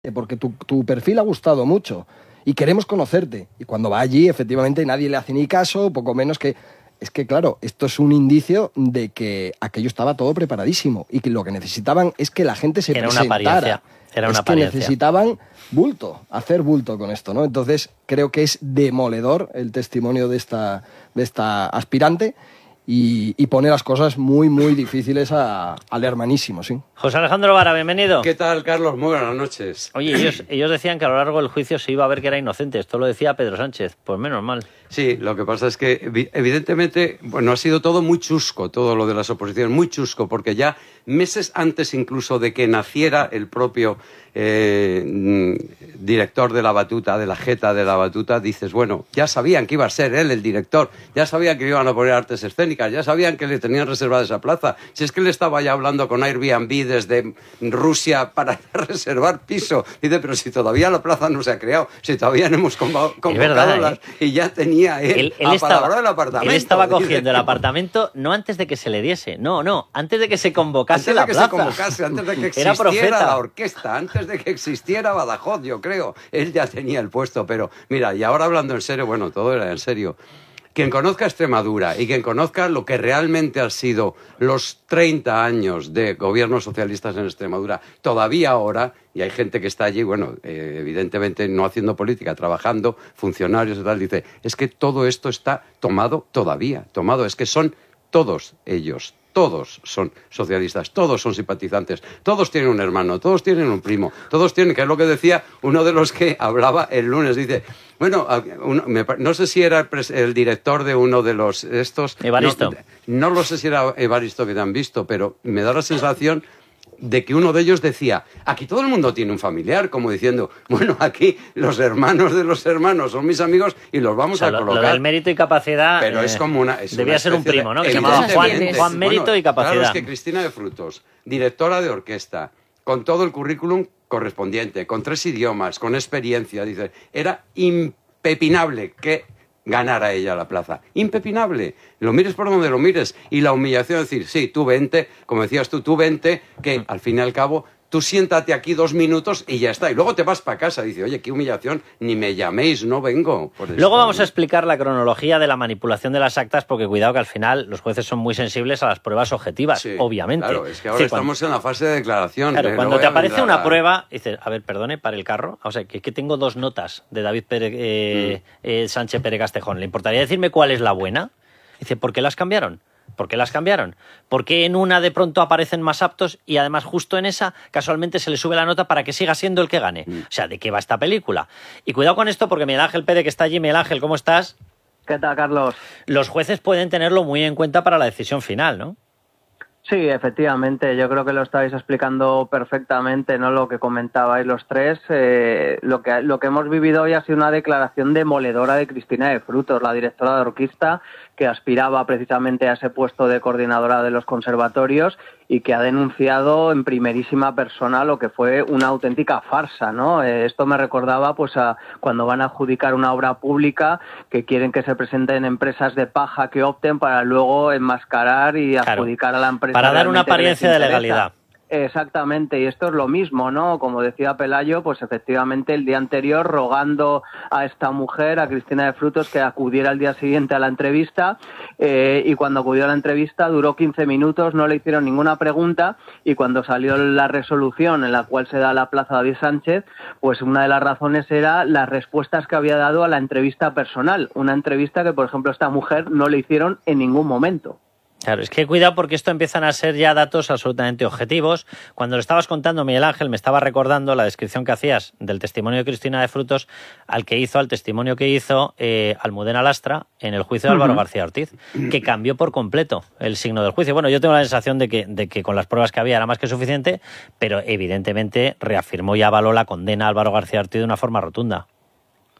porque tu perfil ha gustado mucho y queremos conocerte. Y cuando va allí, efectivamente, nadie le hace ni caso, poco menos que... Es que, claro, esto es un indicio de que aquello estaba todo preparadísimo y que lo que necesitaban es que la gente se presentara. Era una apariencia. Que necesitaban hacer bulto con esto, ¿no? Entonces, creo que es demoledor el testimonio de esta aspirante y pone las cosas muy, muy difíciles al hermanísimo, sí. José Alejandro Vara, bienvenido. ¿Qué tal, Carlos? Muy buenas noches. Oye, ellos decían que a lo largo del juicio se iba a ver que era inocente. Esto lo decía Pedro Sánchez. Pues menos mal. Sí, lo que pasa es que evidentemente, bueno, ha sido todo muy chusco, todo lo de las oposiciones, muy chusco, porque ya meses antes incluso de que naciera el propio director de la batuta, de la jeta de la batuta, dices, bueno, ya sabían que iba a ser él el director, ya sabían que iban a poner artes escénicas, ya sabían que le tenían reservada esa plaza. Si es que él estaba ya hablando con Airbnb desde Rusia para reservar piso. Dice, pero si todavía la plaza no se ha creado, si todavía no hemos convocado y ya tenía él apalabrado el apartamento. Él estaba cogiendo el apartamento no antes de que se le diese, no, antes de que se convocase la plaza. Antes de que existiera la orquesta, antes de que existiera Badajoz, yo creo. Él ya tenía el puesto, pero mira, y ahora hablando en serio, bueno, todo era en serio. Quien conozca Extremadura y quien conozca lo que realmente han sido los 30 años de gobiernos socialistas en Extremadura, todavía ahora, y hay gente que está allí, bueno, evidentemente no haciendo política, trabajando, funcionarios y tal, dice, es que todo esto está tomado, es que son todos ellos. Todos son socialistas, todos son simpatizantes, todos tienen un hermano, todos tienen un primo, todos tienen, que es lo que decía uno de los que hablaba el lunes, dice, bueno, no sé si era el director de uno de los estos... Evaristo. No lo sé si era Evaristo que te han visto, pero me da la sensación de que uno de ellos decía, aquí todo el mundo tiene un familiar, como diciendo, bueno, aquí los hermanos de los hermanos son mis amigos y los vamos a colocar. Lo del mérito y capacidad, pero es como una... debía ser un primo, ¿no? Que se llamaba Juan Mérito y Capacidad. Claro, es que Cristina de Frutos, directora de orquesta, con todo el currículum correspondiente, con 3 idiomas, con experiencia, dice, era impepinable que ganara ella la plaza. Impepinable. Lo mires por donde lo mires. Y la humillación de decir, sí, tú vente, como decías tú vente, que al fin y al cabo tú siéntate aquí 2 minutos y ya está. Y luego te vas para casa. Dice, oye, qué humillación, ni me llaméis, no vengo. Por luego vamos a explicar la cronología de la manipulación de las actas, porque cuidado que al final los jueces son muy sensibles a las pruebas objetivas, sí, obviamente. Claro, es que ahora estamos en la fase de declaración. Claro, cuando te aparece una prueba, dices, a ver, perdone, para el carro. O sea, que tengo 2 notas de David Sánchez Pérez Castejón. ¿Le importaría decirme cuál es la buena? Dice, ¿por qué las cambiaron? ¿Por qué las cambiaron? ¿Por qué en una de pronto aparecen más aptos y además justo en esa casualmente se le sube la nota para que siga siendo el que gane? O sea, ¿de qué va esta película? Y cuidado con esto porque Miguel Ángel Pérez, que está allí. Miguel Ángel, ¿cómo estás? ¿Qué tal, Carlos? Los jueces pueden tenerlo muy en cuenta para la decisión final, ¿no? Sí, efectivamente, yo creo que lo estáis explicando perfectamente, ¿no? Lo que comentabais los tres. Lo que hemos vivido hoy ha sido una declaración demoledora de Cristina de Frutos, la directora de orquesta, que aspiraba precisamente a ese puesto de coordinadora de los conservatorios y que ha denunciado en primerísima persona lo que fue una auténtica farsa, ¿no? Esto me recordaba pues a cuando van a adjudicar una obra pública que quieren que se presenten empresas de paja que opten para luego enmascarar y adjudicar a la empresa. Para dar una apariencia de legalidad. Exactamente, y esto es lo mismo, ¿no? Como decía Pelayo, pues efectivamente el día anterior rogando a esta mujer, a Cristina de Frutos, que acudiera al día siguiente a la entrevista, y cuando acudió a la entrevista duró 15 minutos, no le hicieron ninguna pregunta, y cuando salió la resolución en la cual se da la plaza a David Sánchez, pues una de las razones era las respuestas que había dado a la entrevista personal, una entrevista que, por ejemplo, a esta mujer no le hicieron en ningún momento. Claro, es que cuidado porque esto empiezan a ser ya datos absolutamente objetivos. Cuando lo estabas contando, Miguel Ángel, me estaba recordando la descripción que hacías del testimonio de Cristina de Frutos al testimonio que hizo Almudena Lastra en el juicio de Álvaro García Ortiz, que cambió por completo el signo del juicio. Bueno, yo tengo la sensación de que con las pruebas que había era más que suficiente, pero evidentemente reafirmó y avaló la condena a Álvaro García Ortiz de una forma rotunda.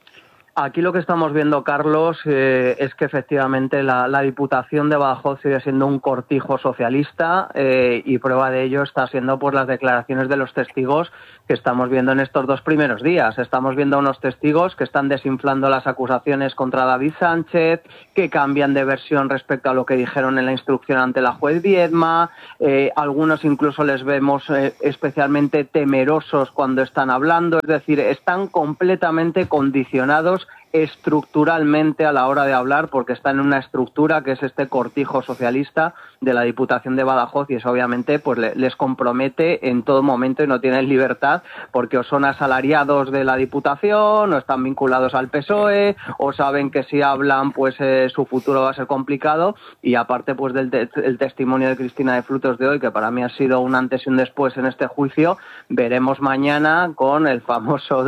Aquí lo que estamos viendo, Carlos, es que efectivamente la Diputación de Badajoz sigue siendo un cortijo socialista y prueba de ello está siendo pues las declaraciones de los testigos que estamos viendo en estos 2 primeros días. Estamos viendo a unos testigos que están desinflando las acusaciones contra David Sánchez, que cambian de versión respecto a lo que dijeron en la instrucción ante la juez Viedma. Algunos incluso les vemos especialmente temerosos cuando están hablando, es decir, están completamente condicionados estructuralmente a la hora de hablar, porque está en una estructura que es este cortijo socialista de la Diputación de Badajoz, y eso obviamente pues les compromete en todo momento y no tienen libertad, porque o son asalariados de la Diputación o están vinculados al PSOE o saben que si hablan pues su futuro va a ser complicado. Y aparte pues del testimonio de Cristina de Frutos de hoy, que para mí ha sido un antes y un después en este juicio, veremos mañana con el famoso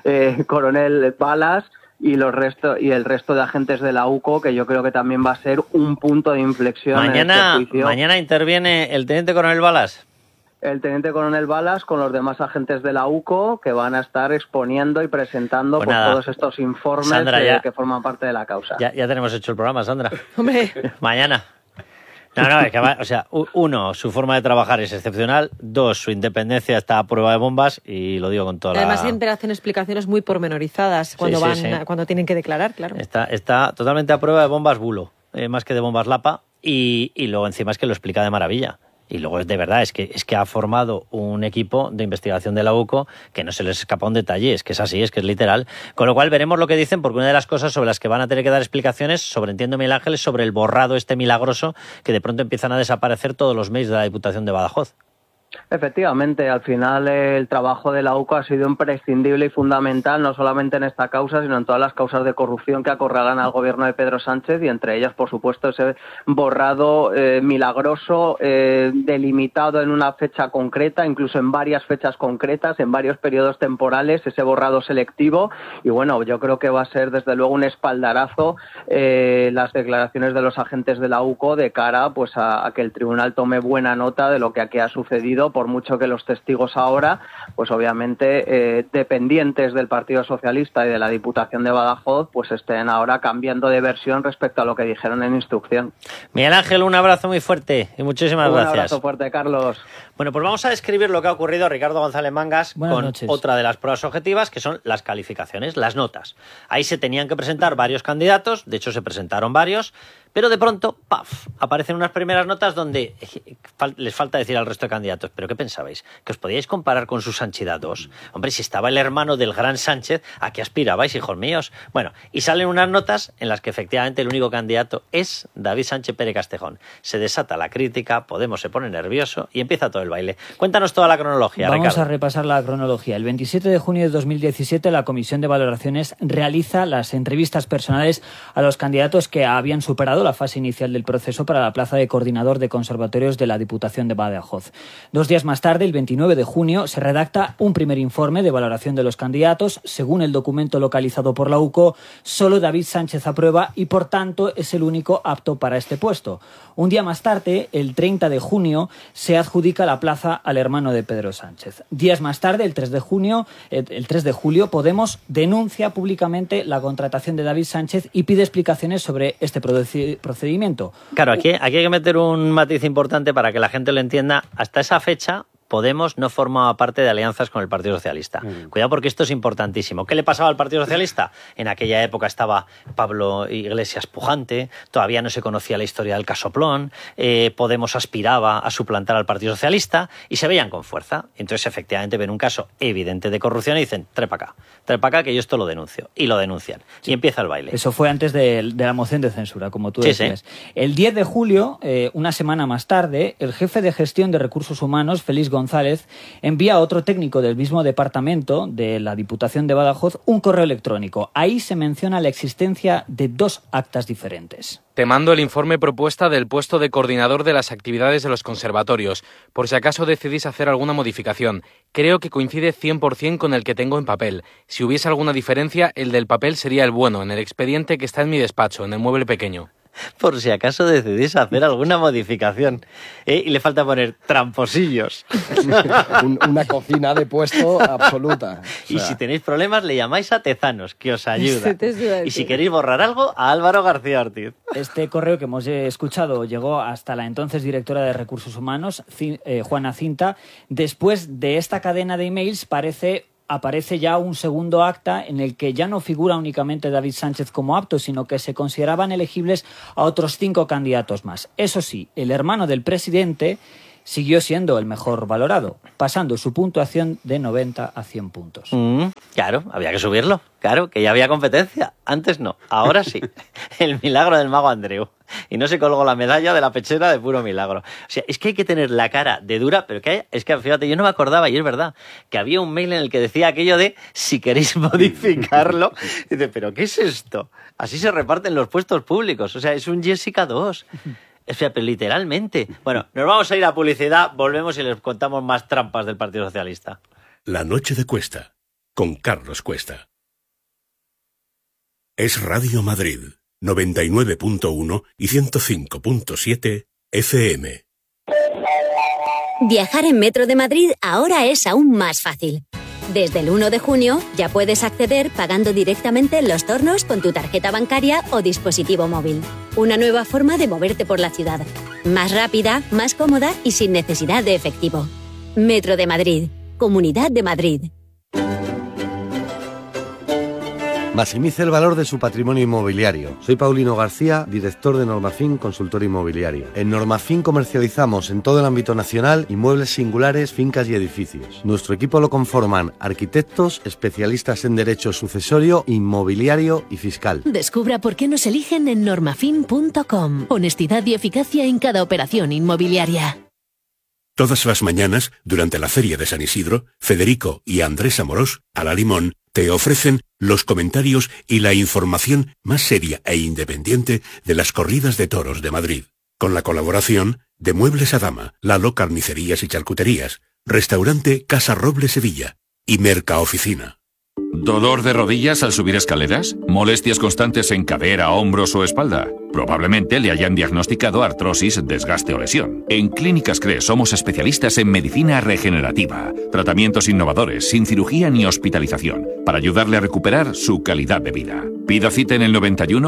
coronel Balas y el resto de agentes de la UCO, que yo creo que también va a ser un punto de inflexión en este juicio. Mañana interviene el teniente coronel Balas. El teniente coronel Balas con los demás agentes de la UCO, que van a estar exponiendo y presentando pues todos estos informes, Sandra, que forman parte de la causa. Ya tenemos hecho el programa, Sandra. Hombre. Mañana. No, es que o sea, 1, su forma de trabajar es excepcional. 2, su independencia está a prueba de bombas, y lo digo con toda Además siempre hacen explicaciones muy pormenorizadas cuando cuando tienen que declarar, claro. Está totalmente a prueba de bombas bulo, más que de bombas lapa, y luego encima es que lo explica de maravilla. Y luego es de verdad, es que ha formado un equipo de investigación de la UCO que no se les escapa un detalle, es que es así, es que es literal. Con lo cual veremos lo que dicen, porque una de las cosas sobre las que van a tener que dar explicaciones, sobre, entiendo, Miguel Ángel, es sobre el borrado este milagroso que de pronto empiezan a desaparecer todos los mails de la Diputación de Badajoz. Efectivamente, al final el trabajo de la UCO ha sido imprescindible y fundamental, no solamente en esta causa, sino en todas las causas de corrupción que acorralan al gobierno de Pedro Sánchez, y entre ellas, por supuesto, ese borrado milagroso, delimitado en una fecha concreta, incluso en varias fechas concretas, en varios periodos temporales, ese borrado selectivo. Y bueno, yo creo que va a ser desde luego un espaldarazo las declaraciones de los agentes de la UCO de cara pues a que el tribunal tome buena nota de lo que aquí ha sucedido, por mucho que los testigos ahora, pues obviamente dependientes del Partido Socialista y de la Diputación de Badajoz, pues estén ahora cambiando de versión respecto a lo que dijeron en instrucción. Miguel Ángel, un abrazo muy fuerte y muchísimas gracias. Un abrazo fuerte, Carlos. Bueno, pues vamos a describir lo que ha ocurrido, Ricardo González Mangas, con otra de las pruebas objetivas, que son las calificaciones, las notas. Ahí se tenían que presentar varios candidatos, de hecho se presentaron varios, pero de pronto, ¡paf!, aparecen unas primeras notas donde les falta decir al resto de candidatos, ¿pero qué pensabais? ¿Que os podíais comparar con su Sanchidad 2? Hombre, si estaba el hermano del gran Sánchez, ¿a qué aspirabais, hijos míos? Bueno, y salen unas notas en las que efectivamente el único candidato es David Sánchez Pérez Castejón. Se desata la crítica, Podemos se pone nervioso y empieza todo el baile. Cuéntanos toda la cronología, Vamos Ricardo. a repasar la cronología. El 27 de junio de 2017 la Comisión de Valoraciones realiza las entrevistas personales a los candidatos que habían superado la fase inicial del proceso para la plaza de coordinador de conservatorios de la Diputación de Badajoz. 2 días más tarde, el 29 de junio, se redacta un primer informe de valoración de los candidatos. Según el documento localizado por la UCO, solo David Sánchez aprueba y, por tanto, es el único apto para este puesto. Un día más tarde, el 30 de junio, se adjudica la plaza al hermano de Pedro Sánchez. Días más tarde, el 3 de julio, Podemos denuncia públicamente la contratación de David Sánchez y pide explicaciones sobre este procedimiento. Claro, aquí hay que meter un matiz importante para que la gente lo entienda. Hasta esa fecha, Podemos no formaba parte de alianzas con el Partido Socialista. Cuidado, porque esto es importantísimo. ¿Qué le pasaba al Partido Socialista? En aquella época estaba Pablo Iglesias pujante, todavía no se conocía la historia del casoplón, Podemos aspiraba a suplantar al Partido Socialista y se veían con fuerza. Entonces, efectivamente, ven un caso evidente de corrupción y dicen, trae para acá, que yo esto lo denuncio. Y lo denuncian. Sí. Y empieza el baile. Eso fue antes de la moción de censura, como tú decías. Sí. El 10 de julio, una semana más tarde, el jefe de gestión de recursos humanos, Félix González, envía a otro técnico del mismo departamento de la Diputación de Badajoz un correo electrónico. Ahí se menciona la existencia de 2 actas diferentes. Te mando el informe propuesta del puesto de coordinador de las actividades de los conservatorios, por si acaso decidís hacer alguna modificación. Creo que coincide 100% con el que tengo en papel. Si hubiese alguna diferencia, el del papel sería el bueno, en el expediente que está en mi despacho, en el mueble pequeño. por si acaso decidís hacer alguna modificación. Y le falta poner tramposillos. Una cocina de puesto absoluta. O sea, y si tenéis problemas, le llamáis a Tezanos, que os ayuda. Y si queréis borrar algo, a Álvaro García Ortiz. Este correo que hemos escuchado llegó hasta la entonces directora de Recursos Humanos, Juana Cinta. Después de esta cadena de emails aparece ya un segundo acta en el que ya no figura únicamente David Sánchez como apto, sino que se consideraban elegibles a otros 5 candidatos más. Eso sí, el hermano del presidente siguió siendo el mejor valorado, pasando su puntuación de 90 a 100 puntos. Claro, había que subirlo. Claro, que ya había competencia. Antes no, ahora sí. El milagro del mago Andreu. Y no se colgó la medalla de la pechera de puro milagro. O sea, es que hay que tener la cara de dura, pero es que fíjate, yo no me acordaba, y es verdad, que había un mail en el que decía aquello de si queréis modificarlo. Y dice, ¿pero qué es esto? Así se reparten los puestos públicos. O sea, es un Jessica 2. O sea, pero literalmente. Bueno, nos vamos a ir a publicidad, volvemos y les contamos más trampas del Partido Socialista. La noche de Cuesta, con Carlos Cuesta. Es Radio Madrid, 99.1 y 105.7 FM. Viajar en Metro de Madrid ahora es aún más fácil. Desde el 1 de junio ya puedes acceder pagando directamente en los tornos con tu tarjeta bancaria o dispositivo móvil. Una nueva forma de moverte por la ciudad. Más rápida, más cómoda y sin necesidad de efectivo. Metro de Madrid. Comunidad de Madrid. Maximice el valor de su patrimonio inmobiliario. Soy Paulino García, director de Normafin Consultor Inmobiliario. En Normafin comercializamos en todo el ámbito nacional inmuebles singulares, fincas y edificios. Nuestro equipo lo conforman arquitectos, especialistas en derecho sucesorio, inmobiliario y fiscal. Descubra por qué nos eligen en normafin.com. Honestidad y eficacia en cada operación inmobiliaria. Todas las mañanas, durante la Feria de San Isidro, Federico y Andrés Amorós, a la Limón, te ofrecen los comentarios y la información más seria e independiente de las corridas de toros de Madrid. Con la colaboración de Muebles a Dama, Lalo Carnicerías y Charcuterías, Restaurante Casa Roble Sevilla y Mercaoficina. ¿Dolor de rodillas al subir escaleras? ¿Molestias constantes en cadera, hombros o espalda? Probablemente le hayan diagnosticado artrosis, desgaste o lesión. En Clínicas CRES somos especialistas en medicina regenerativa, tratamientos innovadores, sin cirugía ni hospitalización, para ayudarle a recuperar su calidad de vida. Pida cita en el 91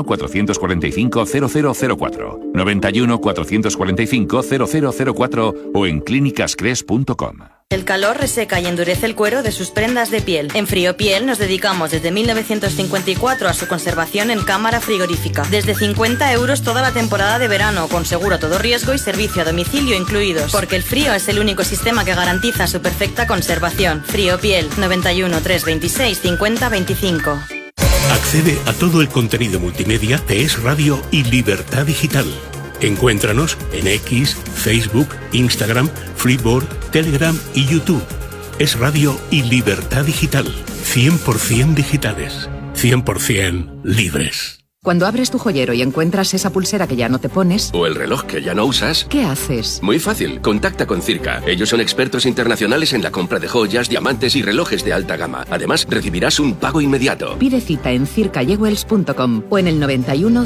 445 0004, 91 445 0004 o en clínicascres.com. El calor reseca y endurece el cuero de sus prendas de piel. En Friopiel nos dedicamos desde 1954 a su conservación en cámara frigorífica. Desde 50 euros toda la temporada de verano, con seguro a todo riesgo y servicio a domicilio incluidos. Porque el frío es el único sistema que garantiza su perfecta conservación. Friopiel, 91 326 50 25. Accede a todo el contenido multimedia de Es Radio y Libertad Digital. Encuéntranos en X, Facebook, Instagram, Freeboard, Telegram y YouTube. Es Radio y Libertad Digital. 100% digitales. 100% libres. Cuando abres tu joyero y encuentras esa pulsera que ya no te pones... o el reloj que ya no usas... ¿qué haces? Muy fácil, contacta con Circa. Ellos son expertos internacionales en la compra de joyas, diamantes y relojes de alta gama. Además, recibirás un pago inmediato. Pide cita en circayewells.com o en el 91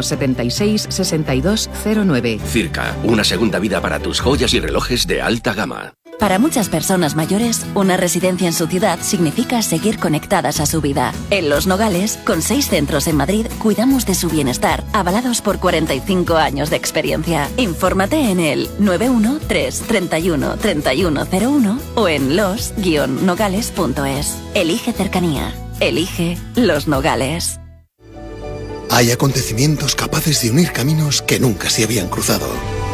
576 6209. Circa, una segunda vida para tus joyas y relojes de alta gama. Para muchas personas mayores, una residencia en su ciudad significa seguir conectadas a su vida. En Los Nogales, con 6 centros en Madrid, cuidamos de su bienestar, avalados por 45 años de experiencia. Infórmate en el 913 31 3101 o en los-nogales.es. Elige cercanía. Elige Los Nogales. Hay acontecimientos capaces de unir caminos que nunca se habían cruzado.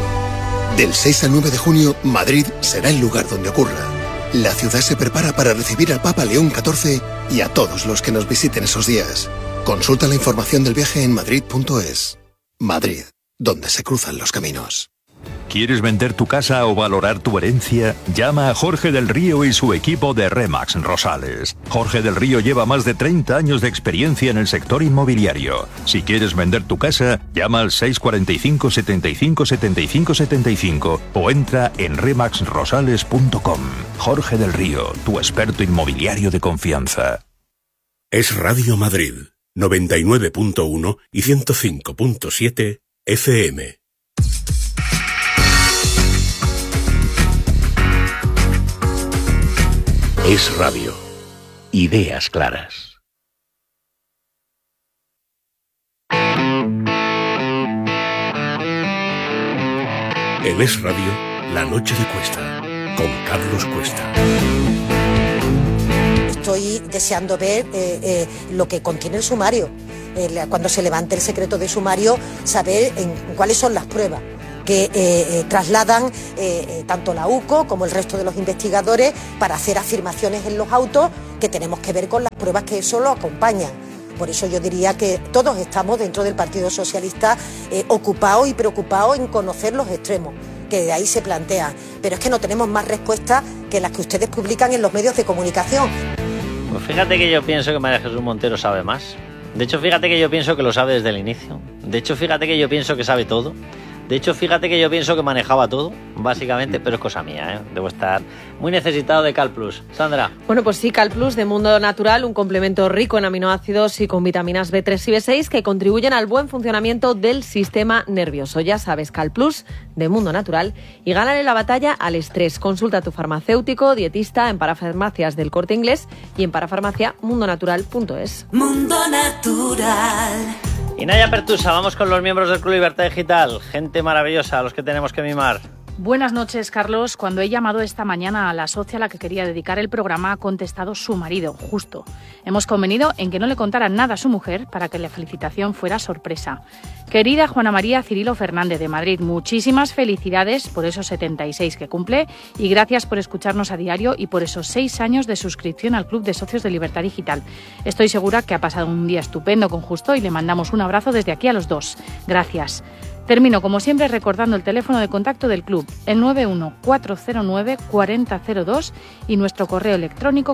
Del 6 al 9 de junio, Madrid será el lugar donde ocurra. La ciudad se prepara para recibir al Papa León XIV y a todos los que nos visiten esos días. Consulta la información del viaje en madrid.es. Madrid, donde se cruzan los caminos. ¿Quieres vender tu casa o valorar tu herencia? Llama a Jorge del Río y su equipo de Remax Rosales. Jorge del Río lleva más de 30 años de experiencia en el sector inmobiliario. Si quieres vender tu casa, llama al 645 75 75 75 o entra en remaxrosales.com. Jorge del Río, tu experto inmobiliario de confianza. Es Radio Madrid, 99.1 y 105.7 FM. Es Radio. Ideas claras. En Es Radio, La Noche de Cuesta, con Carlos Cuesta. Estoy deseando ver lo que contiene el sumario. Cuando se levante el secreto de sumario, saber cuáles son las pruebas que trasladan tanto la UCO como el resto de los investigadores para hacer afirmaciones en los autos que tenemos que ver con las pruebas que eso lo acompañan. Por eso yo diría que todos estamos dentro del Partido Socialista ocupados y preocupados en conocer los extremos que de ahí se plantean. Pero es que no tenemos más respuestas que las que ustedes publican en los medios de comunicación. Pues fíjate que yo pienso que María Jesús Montero sabe más. De hecho, fíjate que yo pienso que lo sabe desde el inicio. De hecho, fíjate que yo pienso que sabe todo. De hecho, fíjate que yo pienso que manejaba todo, básicamente, pero es cosa mía, ¿eh? Debo estar muy necesitado de Cal Plus. Sandra. Bueno, pues sí, Cal Plus de Mundo Natural, un complemento rico en aminoácidos y con vitaminas B3 y B6 que contribuyen al buen funcionamiento del sistema nervioso. Ya sabes, Cal Plus de Mundo Natural, y gánale la batalla al estrés. Consulta a tu farmacéutico, dietista en parafarmacias del Corte Inglés y en parafarmaciamundonatural.es. Mundo Natural. Y Naya Pertusa, vamos con los miembros del Club Libertad Digital. Gente maravillosa, a los que tenemos que mimar. Buenas noches, Carlos. Cuando he llamado esta mañana a la socia a la que quería dedicar el programa, ha contestado su marido, Justo. Hemos convenido en que no le contara nada a su mujer para que la felicitación fuera sorpresa. Querida Juana María Cirilo Fernández de Madrid, muchísimas felicidades por esos 76 que cumple y gracias por escucharnos a diario y por esos 6 años de suscripción al Club de Socios de Libertad Digital. Estoy segura que ha pasado un día estupendo con Justo y le mandamos un abrazo desde aquí a los dos. Gracias. Termino, como siempre, recordando el teléfono de contacto del club, el 91409-4002 y nuestro correo electrónico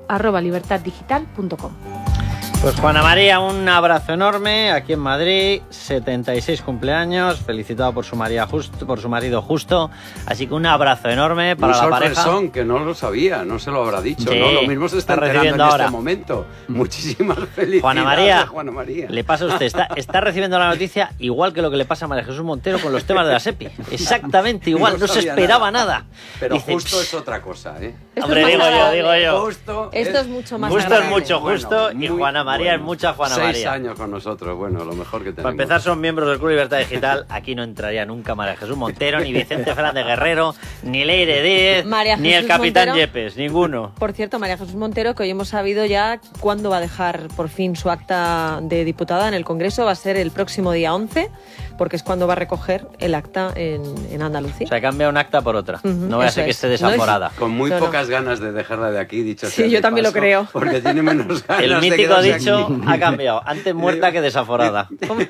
club@libertaddigital.com. Pues Juana María, un abrazo enorme aquí en Madrid, 76 cumpleaños, felicitado por su marido Justo, así que un abrazo enorme para la pareja. Un sorpresón, que no lo sabía, no se lo habrá dicho, sí, ¿no? Lo mismo se está enterando en ahora. Este momento. Muchísimas felicidades Juana María, le pasa a usted, está recibiendo la noticia igual que lo que le pasa a María Jesús Montero con los temas de la SEPI, exactamente igual, no se esperaba nada. Pero dice, Justo es otra cosa, ¿eh? Hombre, digo yo. Justo es mucho más Justo agradable. Es mucho Justo y Juana María es mucha Juana María. 6 años con nosotros, bueno, lo mejor que tenemos. Para empezar, son miembros del Club Libertad Digital. Aquí no entraría nunca María Jesús Montero, ni Vicente Fernández Guerrero, ni Leire Díez, ni el Capitán Montero, Yepes, ninguno. Por cierto, María Jesús Montero, que hoy hemos sabido ya cuándo va a dejar por fin su acta de diputada en el Congreso, va a ser el próximo día 11, porque es cuando va a recoger el acta en Andalucía. O sea, cambia un acta por otra. No vaya a ser que esté desaforada. Con muy pocas ganas de dejarla de aquí, dicho sea. Sí, yo también lo creo. Porque tiene menos ganas. El mítico dicho ha cambiado. Antes muerta que desaforada.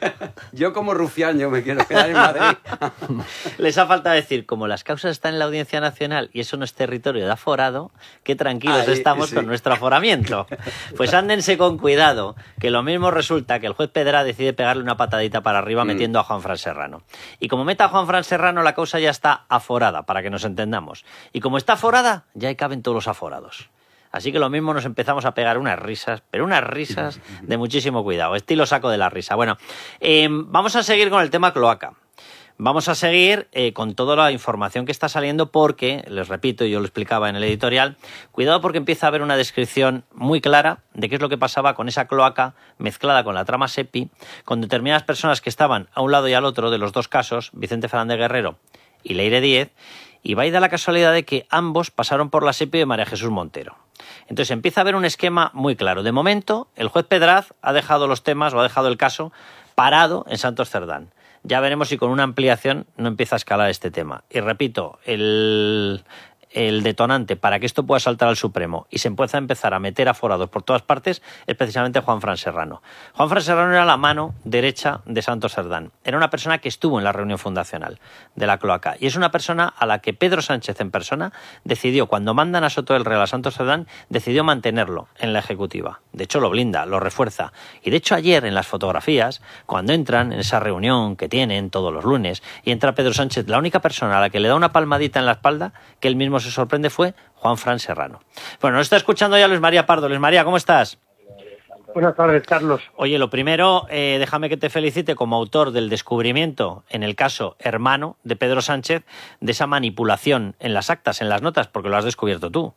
Yo como rufián, yo me quiero quedar en Madrid. Les ha faltado decir, como las causas están en la Audiencia Nacional y eso no es territorio de aforado, qué tranquilos estamos con nuestro aforamiento. Pues ándense con cuidado, que lo mismo resulta que el juez Pedra decide pegarle una patadita para arriba metiendo a Juanfran Serrano. Y como meta a Juanfran Serrano, la causa ya está aforada, para que nos entendamos. Y como está aforada, ya ahí caben todos los aforados. Así que lo mismo nos empezamos a pegar unas risas, pero unas risas de muchísimo cuidado, estilo saco de la risa. Bueno, vamos a seguir con el tema cloaca. Vamos a seguir con toda la información que está saliendo porque, les repito, yo lo explicaba en el editorial, cuidado porque empieza a haber una descripción muy clara de qué es lo que pasaba con esa cloaca mezclada con la trama SEPI, con determinadas personas que estaban a un lado y al otro de los dos casos, Vicente Fernández Guerrero y Leire Díez, y va a ir da la casualidad de que ambos pasaron por la SEPI de María Jesús Montero. Entonces empieza a haber un esquema muy claro. De momento, el juez Pedraz ha dejado los temas o ha dejado el caso parado en Santos Cerdán. Ya veremos si con una ampliación no empieza a escalar este tema. Y repito, el detonante para que esto pueda saltar al Supremo y se empieza a empezar a meter aforados por todas partes es precisamente Juanfran Serrano. Juanfran Serrano era la mano derecha de Santos Cerdán. Era una persona que estuvo en la reunión fundacional de la cloaca y es una persona a la que Pedro Sánchez en persona decidió, cuando mandan a Soto del Real a Santos Cerdán, decidió mantenerlo en la ejecutiva. De hecho lo blinda, lo refuerza. Y de hecho ayer en las fotografías, cuando entran en esa reunión que tienen todos los lunes y entra Pedro Sánchez, la única persona a la que le da una palmadita en la espalda, que él mismo se sorprende, fue Juanfran Serrano. Bueno, nos está escuchando ya Luis María Pardo. Luis María, ¿cómo estás? Buenas tardes, Carlos. Oye, lo primero, déjame que te felicite como autor del descubrimiento, en el caso hermano de Pedro Sánchez, de esa manipulación en las actas, en las notas, porque lo has descubierto tú.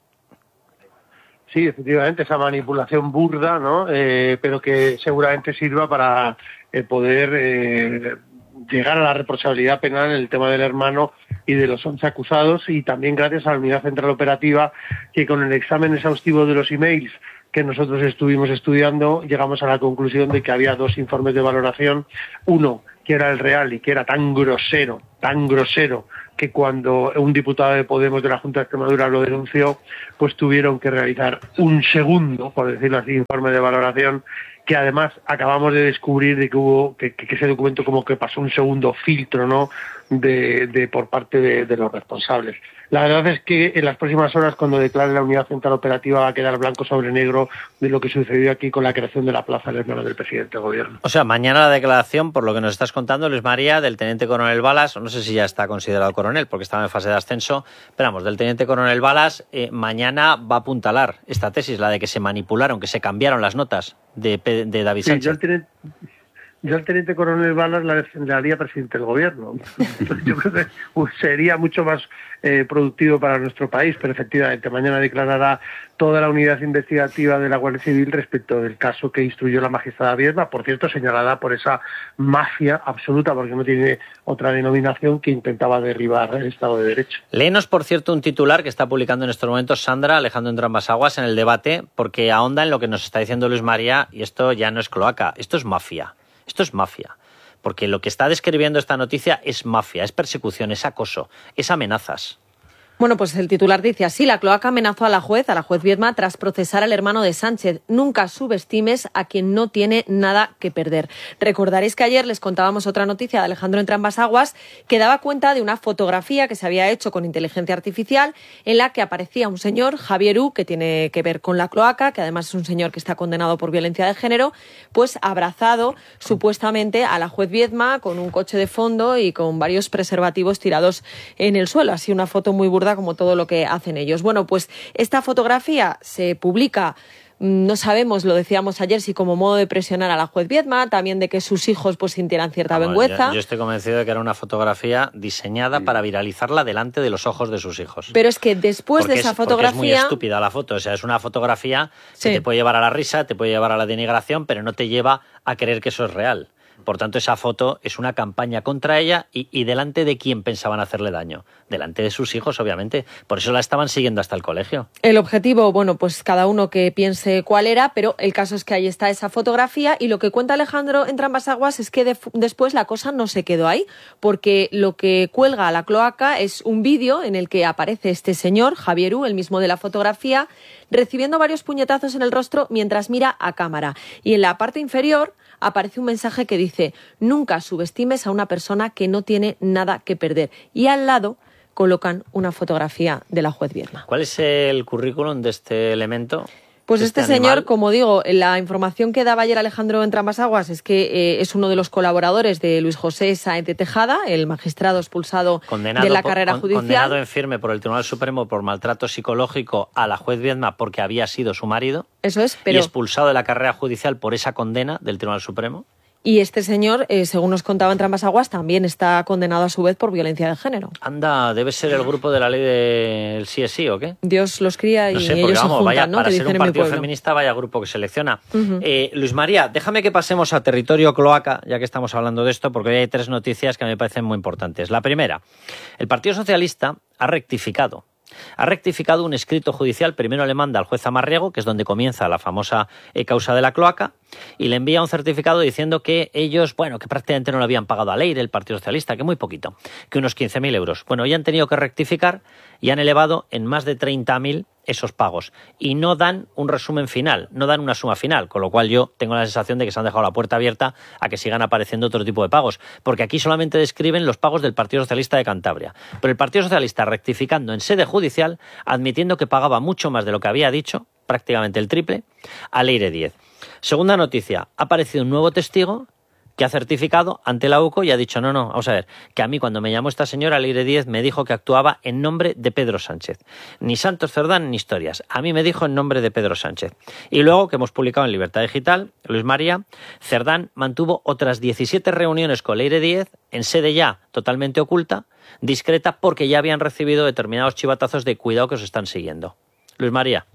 Sí, efectivamente, esa manipulación burda, ¿no? Pero que seguramente sirva para poder llegar a la responsabilidad penal en el tema del hermano y de los 11 acusados, y también gracias a la Unidad Central Operativa, que con el examen exhaustivo de los emails que nosotros estuvimos estudiando, llegamos a la conclusión de que había 2 informes de valoración, uno que era el real y que era tan grosero, que cuando un diputado de Podemos de la Junta de Extremadura lo denunció, pues tuvieron que realizar un segundo, por decirlo así, informe de valoración, que además acabamos de descubrir de que hubo que ese documento como que pasó un segundo filtro, ¿no?, de por parte de los responsables. La verdad es que en las próximas horas, cuando declare la Unidad Central Operativa, va a quedar blanco sobre negro de lo que sucedió aquí con la creación de la plaza del hermano del presidente del gobierno. O sea, mañana la declaración, por lo que nos estás contando, Luis María, del teniente coronel Balas, no sé si ya está considerado coronel porque estaba en fase de ascenso, pero vamos, del teniente coronel Balas, mañana va a apuntalar esta tesis, la de que se manipularon, que se cambiaron las notas de David Sánchez. Yo al teniente coronel Balas le haría presidente del gobierno. Yo creo que sería mucho más productivo para nuestro país, pero efectivamente mañana declarará toda la unidad investigativa de la Guardia Civil respecto del caso que instruyó la magistrada Viedma, por cierto señalada por esa mafia absoluta, porque no tiene otra denominación, que intentaba derribar el Estado de Derecho. Léenos, por cierto, un titular que está publicando en estos momentos Sandra Alejandro Entrambas-Aguas en El Debate, porque ahonda en lo que nos está diciendo Luis María, y esto ya no es cloaca, esto es mafia. Esto es mafia, porque lo que está describiendo esta noticia es mafia, es persecución, es acoso, es amenazas. Bueno, pues el titular dice así: la cloaca amenazó a la juez Viedma, tras procesar al hermano de Sánchez. Nunca subestimes a quien no tiene nada que perder. Recordaréis que ayer les contábamos otra noticia de Alejandro Entrambas-Aguas, que daba cuenta de una fotografía que se había hecho con inteligencia artificial, en la que aparecía un señor, Javier U., que tiene que ver con la cloaca, que además es un señor que está condenado por violencia de género, pues abrazado supuestamente a la juez Viedma con un coche de fondo y con varios preservativos tirados en el suelo. Así una foto muy burda, como todo lo que hacen ellos. Bueno, pues esta fotografía se publica, no sabemos, lo decíamos ayer, si como modo de presionar a la juez Viedma, también de que sus hijos pues sintieran cierta vergüenza. Yo estoy convencido de que era una fotografía diseñada para viralizarla delante de los ojos de sus hijos. Pero es que después de esa fotografía... Porque es muy estúpida la foto, o sea, es una fotografía que te puede llevar a la risa, te puede llevar a la denigración, pero no te lleva a creer que eso es real. Por tanto, esa foto es una campaña contra ella y delante de quién pensaban hacerle daño. Delante de sus hijos, obviamente. Por eso la estaban siguiendo hasta el colegio. El objetivo, bueno, pues cada uno que piense cuál era, pero el caso es que ahí está esa fotografía, y lo que cuenta Alejandro Entrambas-Aguas es que después la cosa no se quedó ahí, porque lo que cuelga a la cloaca es un vídeo en el que aparece este señor, Javier U., el mismo de la fotografía, recibiendo varios puñetazos en el rostro mientras mira a cámara. Y en la parte inferior aparece un mensaje que dice: nunca subestimes a una persona que no tiene nada que perder. Y al lado colocan una fotografía de la juez Viedma. ¿Cuál es el currículum de este elemento? Pues este señor, como digo, la información que daba ayer Alejandro Entrambas-Aguas es que es uno de los colaboradores de Luis José Sáenz de Tejada, el magistrado expulsado de la carrera judicial. Condenado en firme por el Tribunal Supremo por maltrato psicológico a la juez Viedma porque había sido su marido. Eso es, pero... Y expulsado de la carrera judicial por esa condena del Tribunal Supremo. Y este señor, según nos contaba Entrambas-Aguas, también está condenado a su vez por violencia de género. Anda, debe ser el grupo de la ley del sí es sí, ¿o qué? Dios los cría y no sé, porque, ellos se juntan, vaya, ¿no? Para que ser un partido feminista, vaya grupo que selecciona. Luis María, déjame que pasemos a territorio cloaca, ya que estamos hablando de esto, porque hoy hay 3 noticias que me parecen muy importantes. La primera, el Partido Socialista ha rectificado. Ha rectificado un escrito judicial, primero le manda al juez Amarriego, que es donde comienza la famosa causa de la cloaca, y le envía un certificado diciendo que ellos, bueno, que prácticamente no lo habían pagado a Leire, el Partido Socialista, que muy poquito, que unos 15.000 euros. Bueno, ya han tenido que rectificar y han elevado en más de 30.000 esos pagos. Y no dan un resumen final, no dan una suma final, con lo cual yo tengo la sensación de que se han dejado la puerta abierta a que sigan apareciendo otro tipo de pagos, porque aquí solamente describen los pagos del Partido Socialista de Cantabria. Pero el Partido Socialista rectificando en sede judicial, admitiendo que pagaba mucho más de lo que había dicho, prácticamente el triple, a Leire Díez. Segunda noticia, ha aparecido un nuevo testigo que ha certificado ante la UCO y ha dicho, no, vamos a ver, que a mí cuando me llamó esta señora, Leire Díez, me dijo que actuaba en nombre de Pedro Sánchez. Ni Santos Cerdán ni historias. A mí me dijo en nombre de Pedro Sánchez. Y luego, que hemos publicado en Libertad Digital, Luis María, Cerdán mantuvo otras 17 reuniones con Leire Díez en sede ya totalmente oculta, discreta, porque ya habían recibido determinados chivatazos de cuidado que os están siguiendo. Luis María.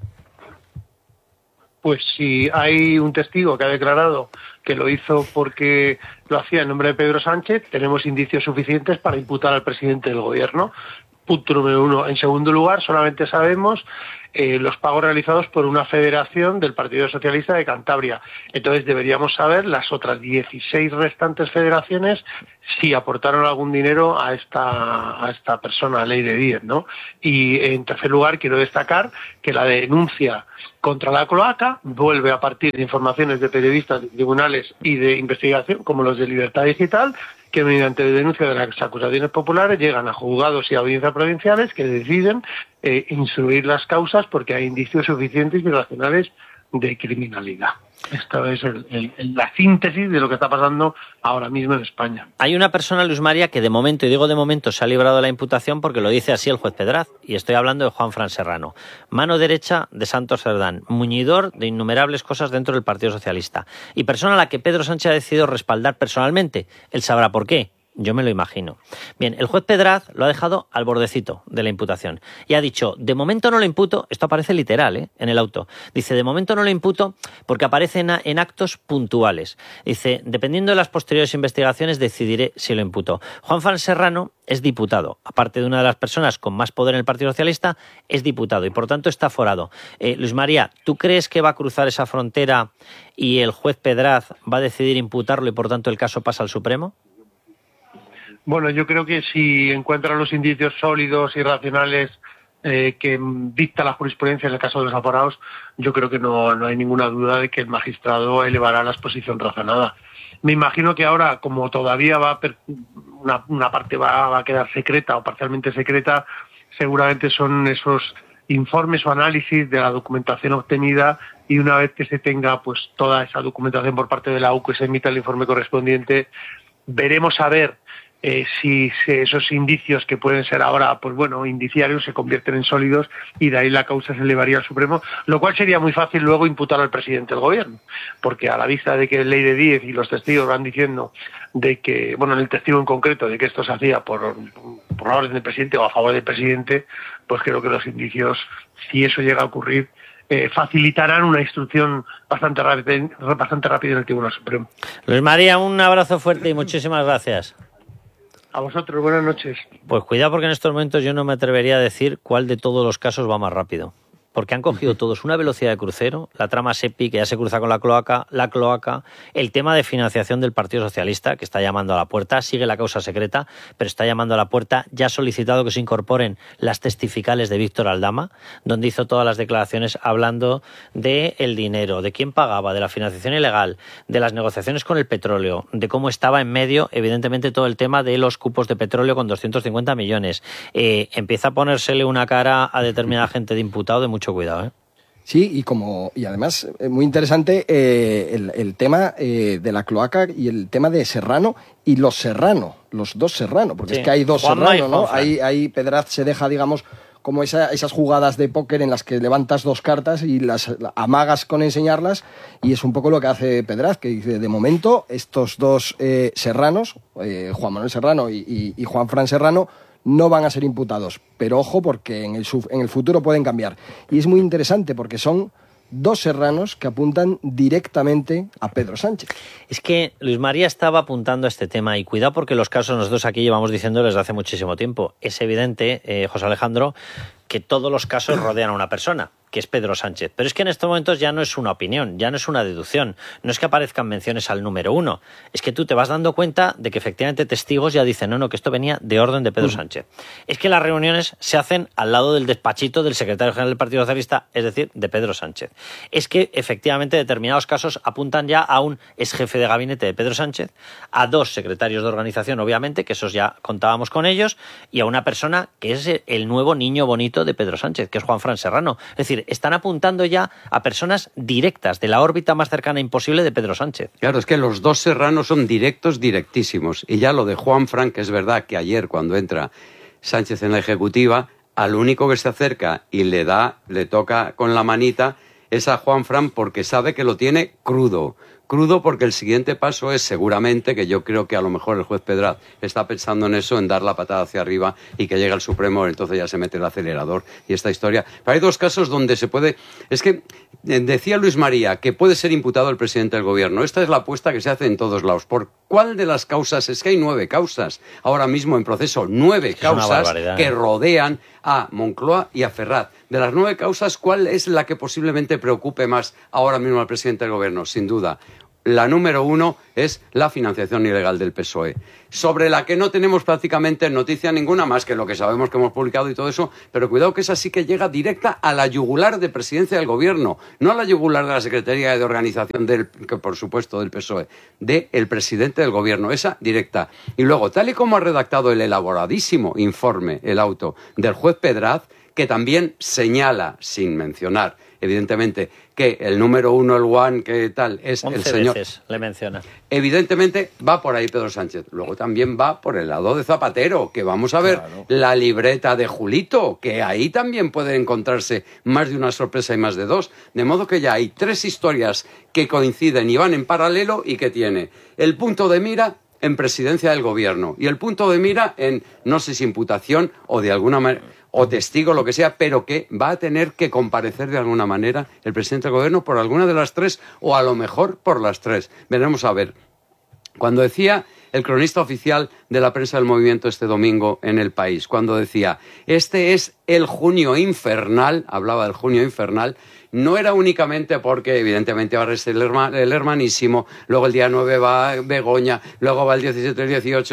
Pues si hay un testigo que ha declarado que lo hizo porque lo hacía en nombre de Pedro Sánchez, tenemos indicios suficientes para imputar al presidente del gobierno. Punto número 1. En segundo lugar, solamente sabemos los pagos realizados por una federación del Partido Socialista de Cantabria. Entonces deberíamos saber las otras 16 restantes federaciones si aportaron algún dinero a esta persona, Leire Díez, ¿no? Y en tercer lugar, quiero destacar que la denuncia contra la cloaca vuelve a partir de informaciones de periodistas, de tribunales y de investigación, como los de Libertad Digital, que mediante denuncia de las acusaciones populares llegan a juzgados y audiencias provinciales que deciden instruir las causas porque hay indicios suficientes y racionales de criminalidad. Esta es la síntesis de lo que está pasando ahora mismo en España. Hay una persona, Luis María, que de momento, y digo de momento, se ha librado de la imputación porque lo dice así el juez Pedraz, y estoy hablando de Juanfran Serrano, mano derecha de Santos Cerdán, muñidor de innumerables cosas dentro del Partido Socialista, y persona a la que Pedro Sánchez ha decidido respaldar personalmente. Él sabrá por qué. Yo me lo imagino. Bien, el juez Pedraz lo ha dejado al bordecito de la imputación y ha dicho, de momento no lo imputo, esto aparece literal en el auto, dice, de momento no lo imputo porque aparece en actos puntuales. Dice, dependiendo de las posteriores investigaciones decidiré si lo imputo. Juanfran Serrano es diputado, aparte de una de las personas con más poder en el Partido Socialista, es diputado y por tanto está aforado. Luis María, ¿tú crees que va a cruzar esa frontera y el juez Pedraz va a decidir imputarlo y por tanto el caso pasa al Supremo? Bueno, yo creo que si encuentran los indicios sólidos y racionales que dicta la jurisprudencia en el caso de los aforados, yo creo que no hay ninguna duda de que el magistrado elevará la exposición razonada. Me imagino que ahora, como todavía una parte va a quedar secreta o parcialmente secreta, seguramente son esos informes o análisis de la documentación obtenida y una vez que se tenga pues toda esa documentación por parte de la UCO y se emita el informe correspondiente, veremos a ver si esos indicios que pueden ser ahora, pues bueno, indiciarios, se convierten en sólidos y de ahí la causa se elevaría al Supremo, lo cual sería muy fácil luego imputar al presidente del gobierno, porque a la vista de que Leire Díez y los testigos van diciendo de que, bueno, el testigo en concreto, de que esto se hacía por la orden del presidente o a favor del presidente, pues creo que los indicios, si eso llega a ocurrir, facilitarán una instrucción bastante rápida en el Tribunal Supremo. Luis María, un abrazo fuerte y muchísimas gracias. A vosotros, buenas noches. Pues cuidado porque en estos momentos yo no me atrevería a decir cuál de todos los casos va más rápido. Porque han cogido todos una velocidad de crucero, la trama SEPI, que ya se cruza con la cloaca, el tema de financiación del Partido Socialista, que está llamando a la puerta, sigue la causa secreta, pero está llamando a la puerta, ya ha solicitado que se incorporen las testificales de Víctor Aldama, donde hizo todas las declaraciones hablando del dinero, de quién pagaba, de la financiación ilegal, de las negociaciones con el petróleo, de cómo estaba en medio, evidentemente, todo el tema de los cupos de petróleo con 250 millones. Empieza a ponérsele una cara a determinada gente de imputado de mucho cuidado, ¿eh? Sí, y además muy interesante el tema de la cloaca y el tema de Serrano y los dos Serrano, porque sí, es que hay dos Serrano, ¿no? Ahí Pedraz se deja, digamos, como esas jugadas de póker en las que levantas dos cartas y las amagas con enseñarlas, y es un poco lo que hace Pedraz, que dice, de momento, estos dos Serranos, Juan Manuel Serrano y Juanfran Serrano, no van a ser imputados, pero ojo porque en el futuro pueden cambiar. Y es muy interesante porque son dos serranos que apuntan directamente a Pedro Sánchez. Es que Luis María estaba apuntando a este tema y cuidado porque los casos nosotros aquí llevamos diciendo desde hace muchísimo tiempo. Es evidente, José Alejandro, que todos los casos rodean a una persona, que es Pedro Sánchez. Pero es que en estos momentos ya no es una opinión, ya no es una deducción, no es que aparezcan menciones al número uno, es que tú te vas dando cuenta de que efectivamente testigos ya dicen, no, que esto venía de orden de Pedro Sánchez. Es que las reuniones se hacen al lado del despachito del secretario general del Partido Socialista, es decir, de Pedro Sánchez. Es que efectivamente determinados casos apuntan ya a un exjefe de gabinete de Pedro Sánchez, a dos secretarios de organización, obviamente, que esos ya contábamos con ellos, y a una persona que es el nuevo niño bonito favorito de Pedro Sánchez, que es Juanfran Serrano. Es decir, están apuntando ya a personas directas, de la órbita más cercana imposible de Pedro Sánchez. Claro, es que los dos Serranos son directísimos. Y ya lo de Juanfran, que es verdad que ayer cuando entra Sánchez en la Ejecutiva, al único que se acerca y le toca con la manita es a Juanfran, porque sabe que lo tiene crudo porque el siguiente paso es seguramente, que yo creo que a lo mejor el juez Pedraz está pensando en eso, en dar la patada hacia arriba y que llegue al Supremo, entonces ya se mete el acelerador y esta historia. Pero hay dos casos donde se puede... Es que decía Luis María que puede ser imputado el presidente del gobierno. Esta es la apuesta que se hace en todos lados. ¿Por cuál de las causas? Es que hay 9 causas ahora mismo en proceso, 9 causas que rodean a Moncloa y a Ferraz. De las 9 causas, ¿cuál es la que posiblemente preocupe más ahora mismo al presidente del gobierno? Sin duda, la número 1 es la financiación ilegal del PSOE, sobre la que no tenemos prácticamente noticia ninguna más que lo que sabemos que hemos publicado y todo eso, pero cuidado que esa sí que llega directa a la yugular de presidencia del gobierno, no a la yugular de la Secretaría de Organización que por supuesto del PSOE, del presidente del gobierno, esa directa. Y luego, tal y como ha redactado el elaboradísimo informe, el auto del juez Pedraz, que también señala, sin mencionar, evidentemente, que el número 1, el one, que tal, es el señor... 11 veces le menciona. Evidentemente va por ahí Pedro Sánchez. Luego también va por el lado de Zapatero, que vamos a ver la libreta de Julito, que ahí también puede encontrarse más de una sorpresa y más de 2. De modo que ya hay 3 historias que coinciden y van en paralelo y que tiene el punto de mira en presidencia del gobierno y el punto de mira en, no sé si imputación o de alguna manera... o testigo, lo que sea, pero que va a tener que comparecer de alguna manera el presidente del gobierno por alguna de las 3 o a lo mejor por las 3. Veremos a ver. Cuando decía el cronista oficial de la prensa del movimiento este domingo en El País, cuando decía, este es el junio infernal, hablaba del junio infernal, no era únicamente porque evidentemente ahora es el hermanísimo, luego el día 9 va Begoña, luego va el 17, el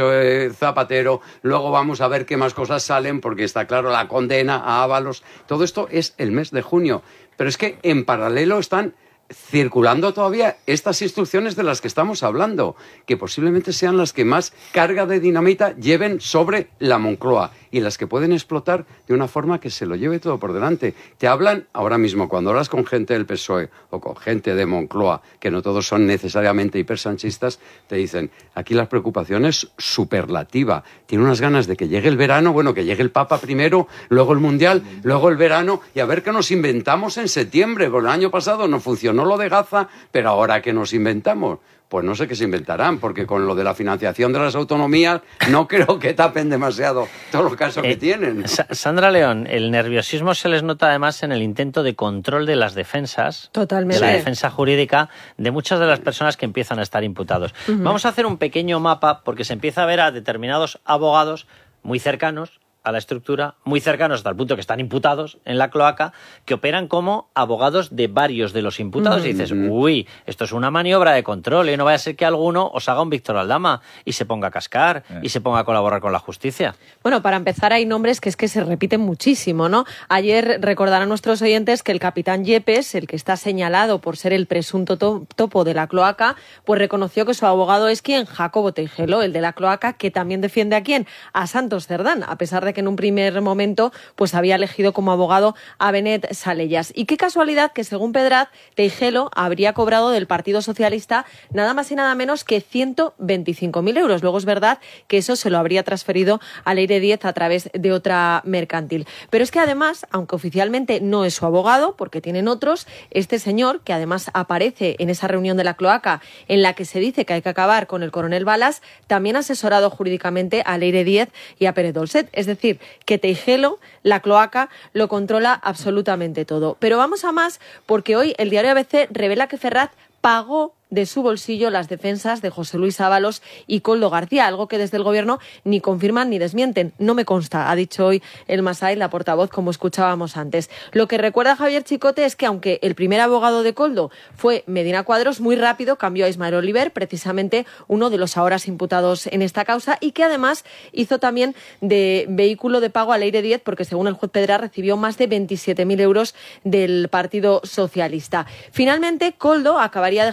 18 Zapatero, luego vamos a ver qué más cosas salen, porque está claro la condena a Ábalos. Todo esto es el mes de junio. Pero es que en paralelo están circulando todavía estas instrucciones de las que estamos hablando, que posiblemente sean las que más carga de dinamita lleven sobre la Moncloa y las que pueden explotar de una forma que se lo lleve todo por delante. Te hablan ahora mismo, cuando hablas con gente del PSOE o con gente de Moncloa, que no todos son necesariamente hipersanchistas, te dicen, aquí la preocupación es superlativa. Tiene unas ganas de que llegue el verano, bueno, que llegue el Papa primero, luego el Mundial, luego el verano, y a ver qué nos inventamos en septiembre. Porque el año pasado no funcionó lo de Gaza, pero ahora ¿qué nos inventamos? Pues no sé qué se inventarán, porque con lo de la financiación de las autonomías no creo que tapen demasiado todos los casos que tienen, ¿no? Sandra León, el nerviosismo se les nota además en el intento de control de las defensas, totalmente, de la defensa jurídica de muchas de las personas que empiezan a estar imputados. Vamos a hacer un pequeño mapa, porque se empieza a ver a determinados abogados muy cercanos a la estructura, muy cercanos hasta el punto que están imputados en la cloaca, que operan como abogados de varios de los imputados. Y dices, uy, esto es una maniobra de control, y no vaya a ser que alguno os haga un Víctor Aldama y se ponga a cascar y se ponga a colaborar con la justicia. Bueno, para empezar, hay nombres que es que se repiten muchísimo, ¿no? Ayer recordarán nuestros oyentes que el capitán Yepes, el que está señalado por ser el presunto topo de la cloaca, pues reconoció que su abogado es quien, Jacobo Teijelo, el de la cloaca, que también defiende a quién, a Santos Cerdán, a pesar de que en un primer momento pues había elegido como abogado a Benet Salellas. Y qué casualidad que, según Pedraz, Teijelo habría cobrado del Partido Socialista nada más y nada menos que 125.000 euros. Luego es verdad que eso se lo habría transferido a Leire Díez a través de otra mercantil. Pero es que además, aunque oficialmente no es su abogado, porque tienen otros, este señor, que además aparece en esa reunión de la cloaca en la que se dice que hay que acabar con el coronel Balas, también ha asesorado jurídicamente a Leire Díez y a Pérez Dolcet. Es decir, que Teijelo, la cloaca, lo controla absolutamente todo. Pero vamos a más, porque hoy el diario ABC revela que Ferraz pagó de su bolsillo las defensas de José Luis Ábalos y Koldo García, algo que desde el gobierno ni confirman ni desmienten. No me consta, ha dicho hoy el Masai, la portavoz, como escuchábamos antes. Lo que recuerda Javier Chicote es que aunque el primer abogado de Koldo fue Medina Cuadros, muy rápido cambió a Ismael Oliver, precisamente uno de los ahora imputados en esta causa, y que además hizo también de vehículo de pago a Leire Díez, porque según el juez Pedraz recibió más de 27.000 euros del Partido Socialista. Finalmente, Koldo acabaría dejando a Oliver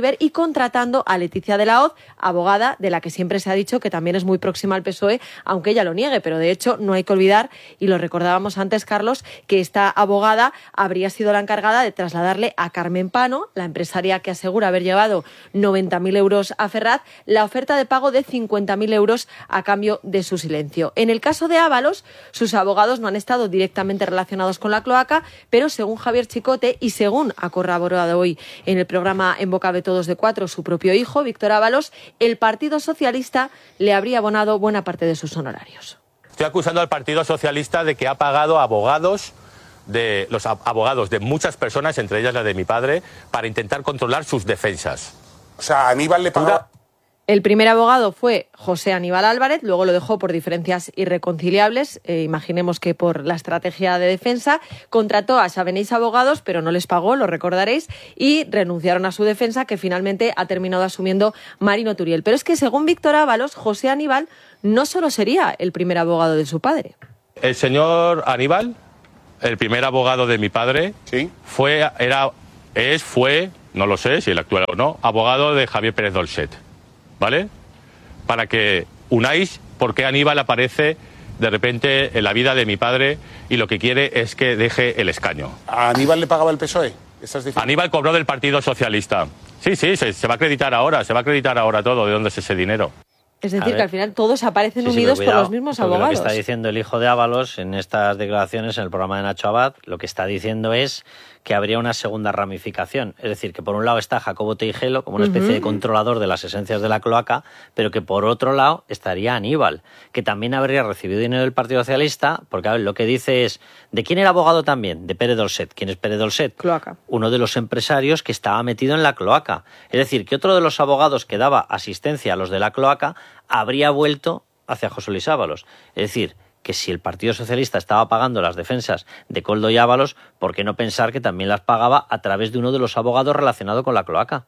Oliver y contratando a Leticia de la Hoz, abogada de la que siempre se ha dicho que también es muy próxima al PSOE, aunque ella lo niegue, pero de hecho no hay que olvidar, y lo recordábamos antes, Carlos, que esta abogada habría sido la encargada de trasladarle a Carmen Pano, la empresaria que asegura haber llevado 90.000 euros a Ferraz, la oferta de pago de 50.000 euros a cambio de su silencio. En el caso de Ábalos, sus abogados no han estado directamente relacionados con la cloaca, pero según Javier Chicote y según ha corroborado hoy en el programa En Boca de Todos de Cuatro su propio hijo, Víctor Ábalos, el Partido Socialista le habría abonado buena parte de sus honorarios. Estoy acusando al Partido Socialista de que ha pagado abogados de muchas personas, entre ellas la de mi padre, para intentar controlar sus defensas. O sea, Aníbal le pagó... El primer abogado fue José Aníbal Álvarez, luego lo dejó por diferencias irreconciliables, imaginemos que por la estrategia de defensa. Contrató a Sabenís Abogados, pero no les pagó, lo recordaréis, y renunciaron a su defensa, que finalmente ha terminado asumiendo Marino Turiel. Pero es que, según Víctor Ábalos, José Aníbal no solo sería el primer abogado de su padre. El señor Aníbal, el primer abogado de mi padre, ¿sí? fue, no lo sé si el actual o no, abogado de Javier Pérez Dolcet. ¿Vale? Para que unáis por qué Aníbal aparece de repente en la vida de mi padre y lo que quiere es que deje el escaño. ¿A Aníbal le pagaba el PSOE? Aníbal cobró del Partido Socialista. Sí, se va a acreditar ahora todo de dónde es ese dinero. Es decir, que al final todos aparecen unidos por los mismos abogados. Lo que está diciendo el hijo de Ábalos en estas declaraciones en el programa de Nacho Abad, lo que está diciendo es que habría una segunda ramificación. Es decir, que por un lado está Jacobo Teijelo como una especie de controlador de las esencias de la cloaca, pero que por otro lado estaría Aníbal, que también habría recibido dinero del Partido Socialista, porque a ver, lo que dice es, ¿de quién era abogado también? De Pérez Dolcet. ¿Quién es Pérez Dolcet? Cloaca. Uno de los empresarios que estaba metido en la cloaca. Es decir, que otro de los abogados que daba asistencia a los de la cloaca habría vuelto hacia José Luis Ábalos. Es decir, que si el Partido Socialista estaba pagando las defensas de Koldo y Ábalos, ¿por qué no pensar que también las pagaba a través de uno de los abogados relacionado con la cloaca?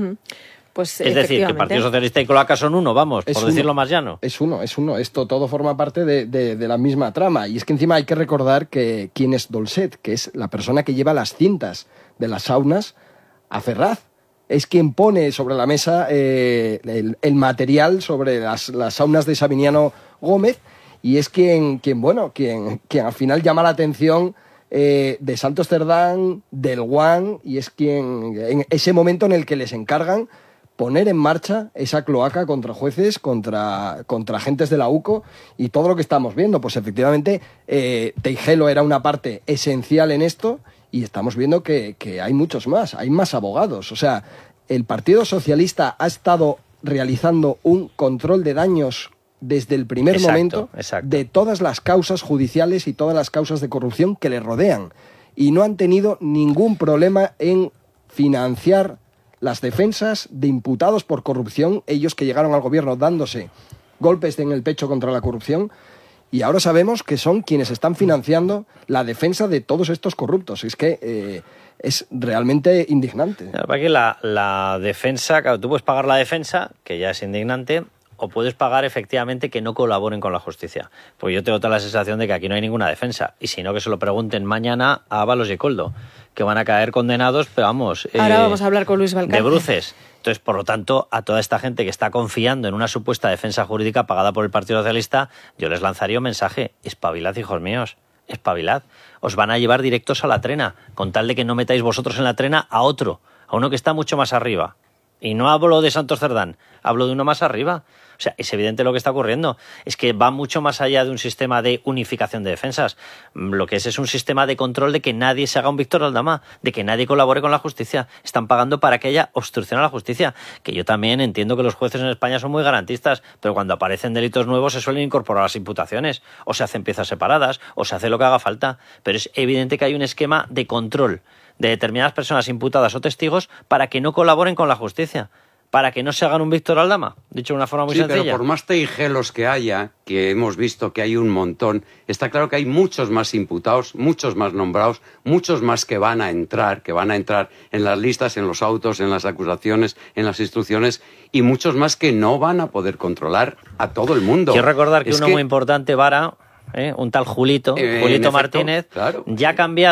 Pues, es decir, que el Partido Socialista y cloaca son uno, vamos, por decirlo más llano. Es uno. Esto todo forma parte de la misma trama. Y es que encima hay que recordar que quién es Dolcet, que es la persona que lleva las cintas de las saunas a Ferraz. Es quien pone sobre la mesa el material sobre las saunas de Sabiniano Gómez, y es quien al final llama la atención de Santos Cerdán, del Guan, y es quien, en ese momento en el que les encargan poner en marcha esa cloaca contra jueces, contra agentes de la UCO, y todo lo que estamos viendo. Pues efectivamente, Teijelo era una parte esencial en esto, y estamos viendo que hay muchos más, hay más abogados. O sea, el Partido Socialista ha estado realizando un control de daños desde el primer momento de todas las causas judiciales y todas las causas de corrupción que le rodean. Y no han tenido ningún problema en financiar las defensas de imputados por corrupción, ellos que llegaron al gobierno dándose golpes en el pecho contra la corrupción, y ahora sabemos que son quienes están financiando la defensa de todos estos corruptos. Es que es realmente indignante. La defensa, claro, tú puedes pagar la defensa, que ya es indignante, o puedes pagar efectivamente que no colaboren con la justicia. Porque yo tengo toda la sensación de que aquí no hay ninguna defensa. Y si no, que se lo pregunten mañana a Ábalos y Koldo, que van a caer condenados, pero vamos... Ahora vamos a hablar con Luis Valcárcel. De bruces. Entonces, por lo tanto, a toda esta gente que está confiando en una supuesta defensa jurídica pagada por el Partido Socialista, yo les lanzaría un mensaje: espabilad, hijos míos, espabilad. Os van a llevar directos a la trena, con tal de que no metáis vosotros en la trena a otro, a uno que está mucho más arriba. Y no hablo de Santos Cerdán, hablo de uno más arriba. O sea, es evidente lo que está ocurriendo. Es que va mucho más allá de un sistema de unificación de defensas. Lo que es un sistema de control de que nadie se haga un Víctor Aldama, de que nadie colabore con la justicia. Están pagando para que haya obstrucción a la justicia. Que yo también entiendo que los jueces en España son muy garantistas, pero cuando aparecen delitos nuevos se suelen incorporar las imputaciones, o se hacen piezas separadas, o se hace lo que haga falta. Pero es evidente que hay un esquema de control de determinadas personas imputadas o testigos para que no colaboren con la justicia, para que no se hagan un Víctor Aldama, dicho de una forma muy sencilla. Pero por más teijelos que haya, que hemos visto que hay un montón, está claro que hay muchos más imputados, muchos más nombrados, muchos más que van a entrar en las listas, en los autos, en las acusaciones, en las instrucciones, y muchos más que no van a poder controlar a todo el mundo. Quiero recordar que muy importante, Vara, un tal Julito Martínez, claro, ya ha cambiado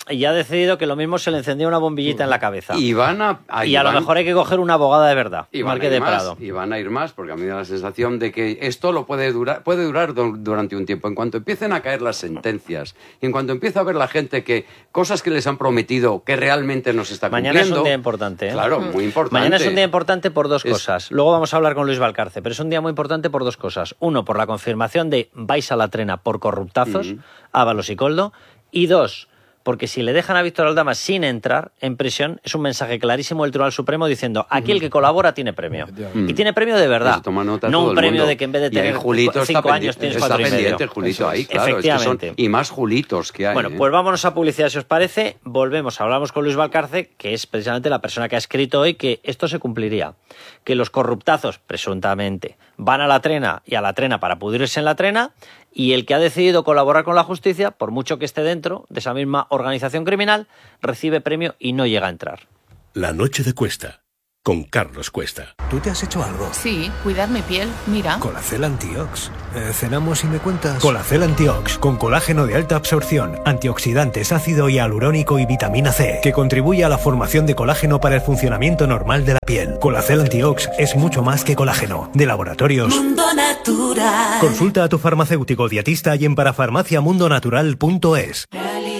y ha decidido que lo mismo se le encendía una bombillita en la cabeza. Y a lo mejor hay que coger una abogada de verdad. Y van a ir más, porque a mí me da la sensación de que esto lo puede durar durante un tiempo. En cuanto empiecen a caer las sentencias, y en cuanto empiece a ver la gente que cosas que les han prometido que realmente no se está cumpliendo. Mañana es un día importante, ¿eh? Claro, muy importante. Mañana es un día importante por dos cosas. Luego vamos a hablar con Luis Valcarce, pero es un día muy importante por dos cosas. Uno, por la confirmación de vais a la trena por corruptazos, Ábalos y Koldo. Y dos, porque si le dejan a Víctor Aldama sin entrar en prisión, es un mensaje clarísimo del Tribunal Supremo diciendo aquí el que colabora tiene premio. Y tiene premio de verdad. No un premio de que en vez de tener 5 años tienes 4 y medio. Está pendiente el Julito ahí, claro. Efectivamente. Y más Julitos que hay. Bueno, pues vámonos a publicidad, si os parece. Hablamos con Luis Valcarce, que es precisamente la persona que ha escrito hoy que esto se cumpliría. Que los corruptazos, presuntamente, van a la trena y a la trena para pudrirse en la trena, y el que ha decidido colaborar con la justicia, por mucho que esté dentro de esa misma organización criminal, recibe premio y no llega a entrar. La noche de Cuesta, con Carlos Cuesta. ¿Tú te has hecho algo? Sí, cuidar mi piel, mira. Colacel Antiox. ¿Cenamos y me cuentas? Colacel Antiox, con colágeno de alta absorción, antioxidantes, ácido hialurónico y vitamina C, que contribuye a la formación de colágeno para el funcionamiento normal de la piel. Colacel Antiox es mucho más que colágeno. De Laboratorios Mundo Natural. Consulta a tu farmacéutico dietista y en parafarmaciamundonatural.es.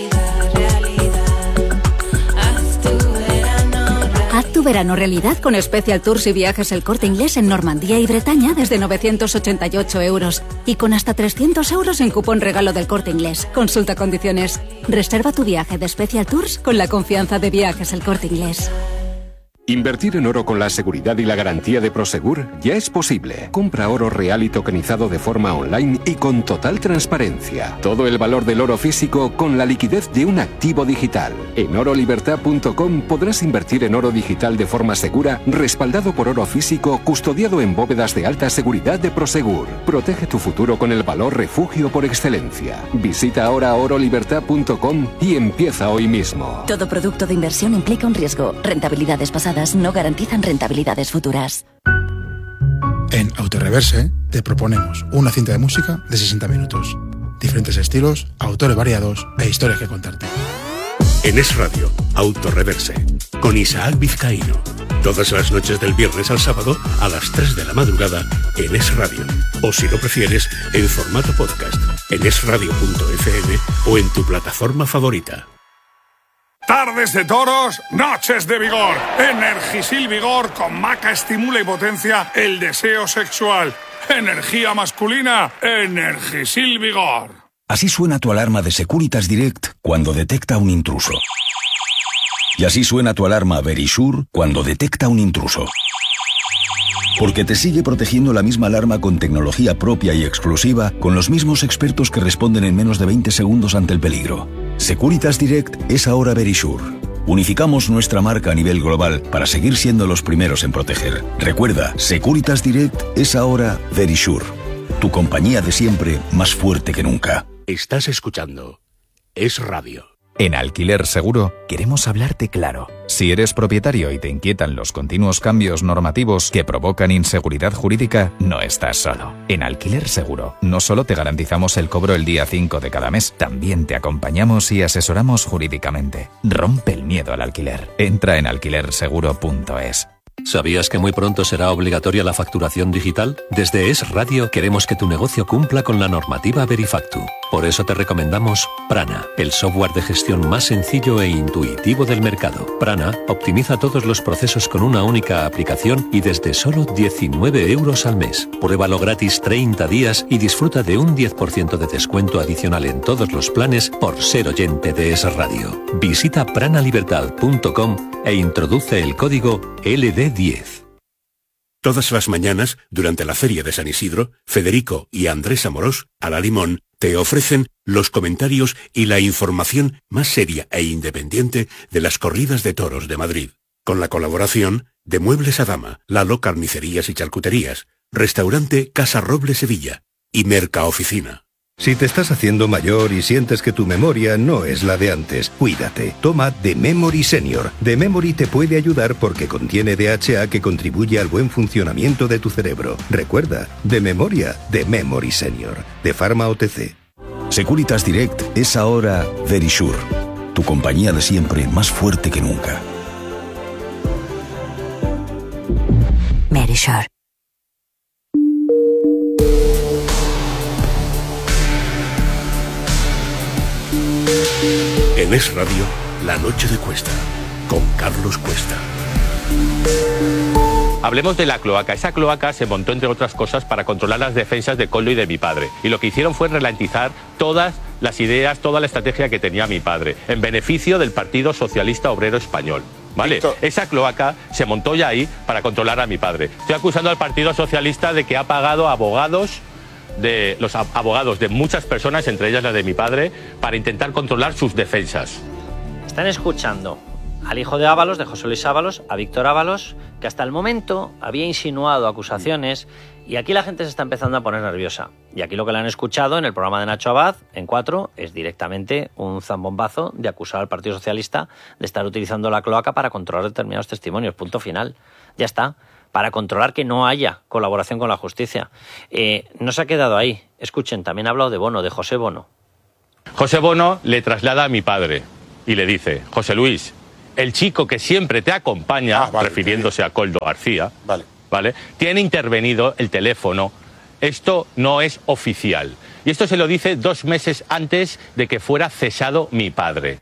Haz tu verano realidad con Special Tours y viajes El Corte Inglés en Normandía y Bretaña desde 988 euros y con hasta 300 euros en cupón regalo del Corte Inglés. Consulta condiciones. Reserva tu viaje de Special Tours con la confianza de Viajes El Corte Inglés. Invertir en oro con la seguridad y la garantía de Prosegur ya es posible. Compra oro real y tokenizado de forma online y con total transparencia. Todo el valor del oro físico con la liquidez de un activo digital. En orolibertad.com podrás invertir en oro digital de forma segura, respaldado por oro físico, custodiado en bóvedas de alta seguridad de Prosegur. Protege tu futuro con el valor refugio por excelencia. Visita ahora orolibertad.com y empieza hoy mismo. Todo producto de inversión implica un riesgo. Rentabilidades pasadas no garantizan rentabilidades futuras. En Autoreverse te proponemos una cinta de música de 60 minutos. Diferentes estilos, autores variados e historias que contarte. En Es Radio, Autoreverse, con Isaac Vizcaíno. Todas las noches del viernes al sábado a las 3 de la madrugada en Es Radio. O si lo prefieres, en formato podcast, en esradio.fm o en tu plataforma favorita. Tardes de toros, noches de vigor. Energisil Vigor con maca estimula y potencia el deseo sexual. Energía masculina, Energisil Vigor. Así suena tu alarma de Securitas Direct cuando detecta un intruso. Y así suena tu alarma Verisure cuando detecta un intruso. Porque te sigue protegiendo la misma alarma con tecnología propia y exclusiva, con los mismos expertos que responden en menos de 20 segundos ante el peligro. Securitas Direct es ahora Verisure. Unificamos nuestra marca a nivel global para seguir siendo los primeros en proteger. Recuerda, Securitas Direct es ahora Verisure. Tu compañía de siempre, más fuerte que nunca. Estás escuchando Es Radio. En Alquiler Seguro queremos hablarte claro. Si eres propietario y te inquietan los continuos cambios normativos que provocan inseguridad jurídica, no estás solo. En Alquiler Seguro no solo te garantizamos el cobro el día 5 de cada mes, también te acompañamos y asesoramos jurídicamente. Rompe el miedo al alquiler. Entra en alquilerseguro.es. ¿Sabías que muy pronto será obligatoria la facturación digital? Desde Es Radio queremos que tu negocio cumpla con la normativa Verifactu. Por eso te recomendamos Prana, el software de gestión más sencillo e intuitivo del mercado. Prana optimiza todos los procesos con una única aplicación y desde solo 19 euros al mes. Pruébalo gratis 30 días y disfruta de un 10% de descuento adicional en todos los planes por ser oyente de Es Radio. Visita pranalibertad.com e introduce el código LD10. Todas las mañanas, durante la Feria de San Isidro, Federico y Andrés Amorós, a la Limón, te ofrecen los comentarios y la información más seria e independiente de las corridas de toros de Madrid. Con la colaboración de Muebles a Dama, Lalo Carnicerías y Charcuterías, Restaurante Casa Roble Sevilla y Mercaoficina. Si te estás haciendo mayor y sientes que tu memoria no es la de antes, cuídate. Toma The Memory Senior. The Memory te puede ayudar porque contiene DHA que contribuye al buen funcionamiento de tu cerebro. Recuerda, de memoria, The Memory Senior. De Pharma OTC. Securitas Direct es ahora Verisure. tu compañía de siempre más fuerte que nunca. Verisure. En Es Radio, La Noche de Cuesta, con Carlos Cuesta. Hablemos de la cloaca. Esa cloaca se montó, entre otras cosas, para controlar las defensas de Koldo y de mi padre. Y lo que hicieron fue ralentizar todas las ideas, toda la estrategia que tenía mi padre, en beneficio del Partido Socialista Obrero Español. ¿Vale? Víctor. Esa cloaca se montó ya ahí para controlar a mi padre. Estoy acusando al Partido Socialista de que ha pagado abogados de muchas personas, entre ellas la de mi padre, para intentar controlar sus defensas. Están escuchando al hijo de Ábalos, de José Luis Ábalos, a Víctor Ábalos, que hasta el momento había insinuado acusaciones, y aquí la gente se está empezando a poner nerviosa. Y aquí lo que le han escuchado en el programa de Nacho Abad, en 4, es directamente un zambombazo de acusar al Partido Socialista de estar utilizando la cloaca para controlar determinados testimonios. Punto final. Ya está. Para controlar que no haya colaboración con la justicia. No se ha quedado ahí. Escuchen, también ha hablado de Bono, de José Bono. José Bono le traslada a mi padre y le dice: José Luis, el chico que siempre te acompaña, refiriéndose a Koldo García, ¿vale? Tiene intervenido el teléfono. Esto no es oficial. Y esto se lo dice 2 meses antes de que fuera cesado mi padre.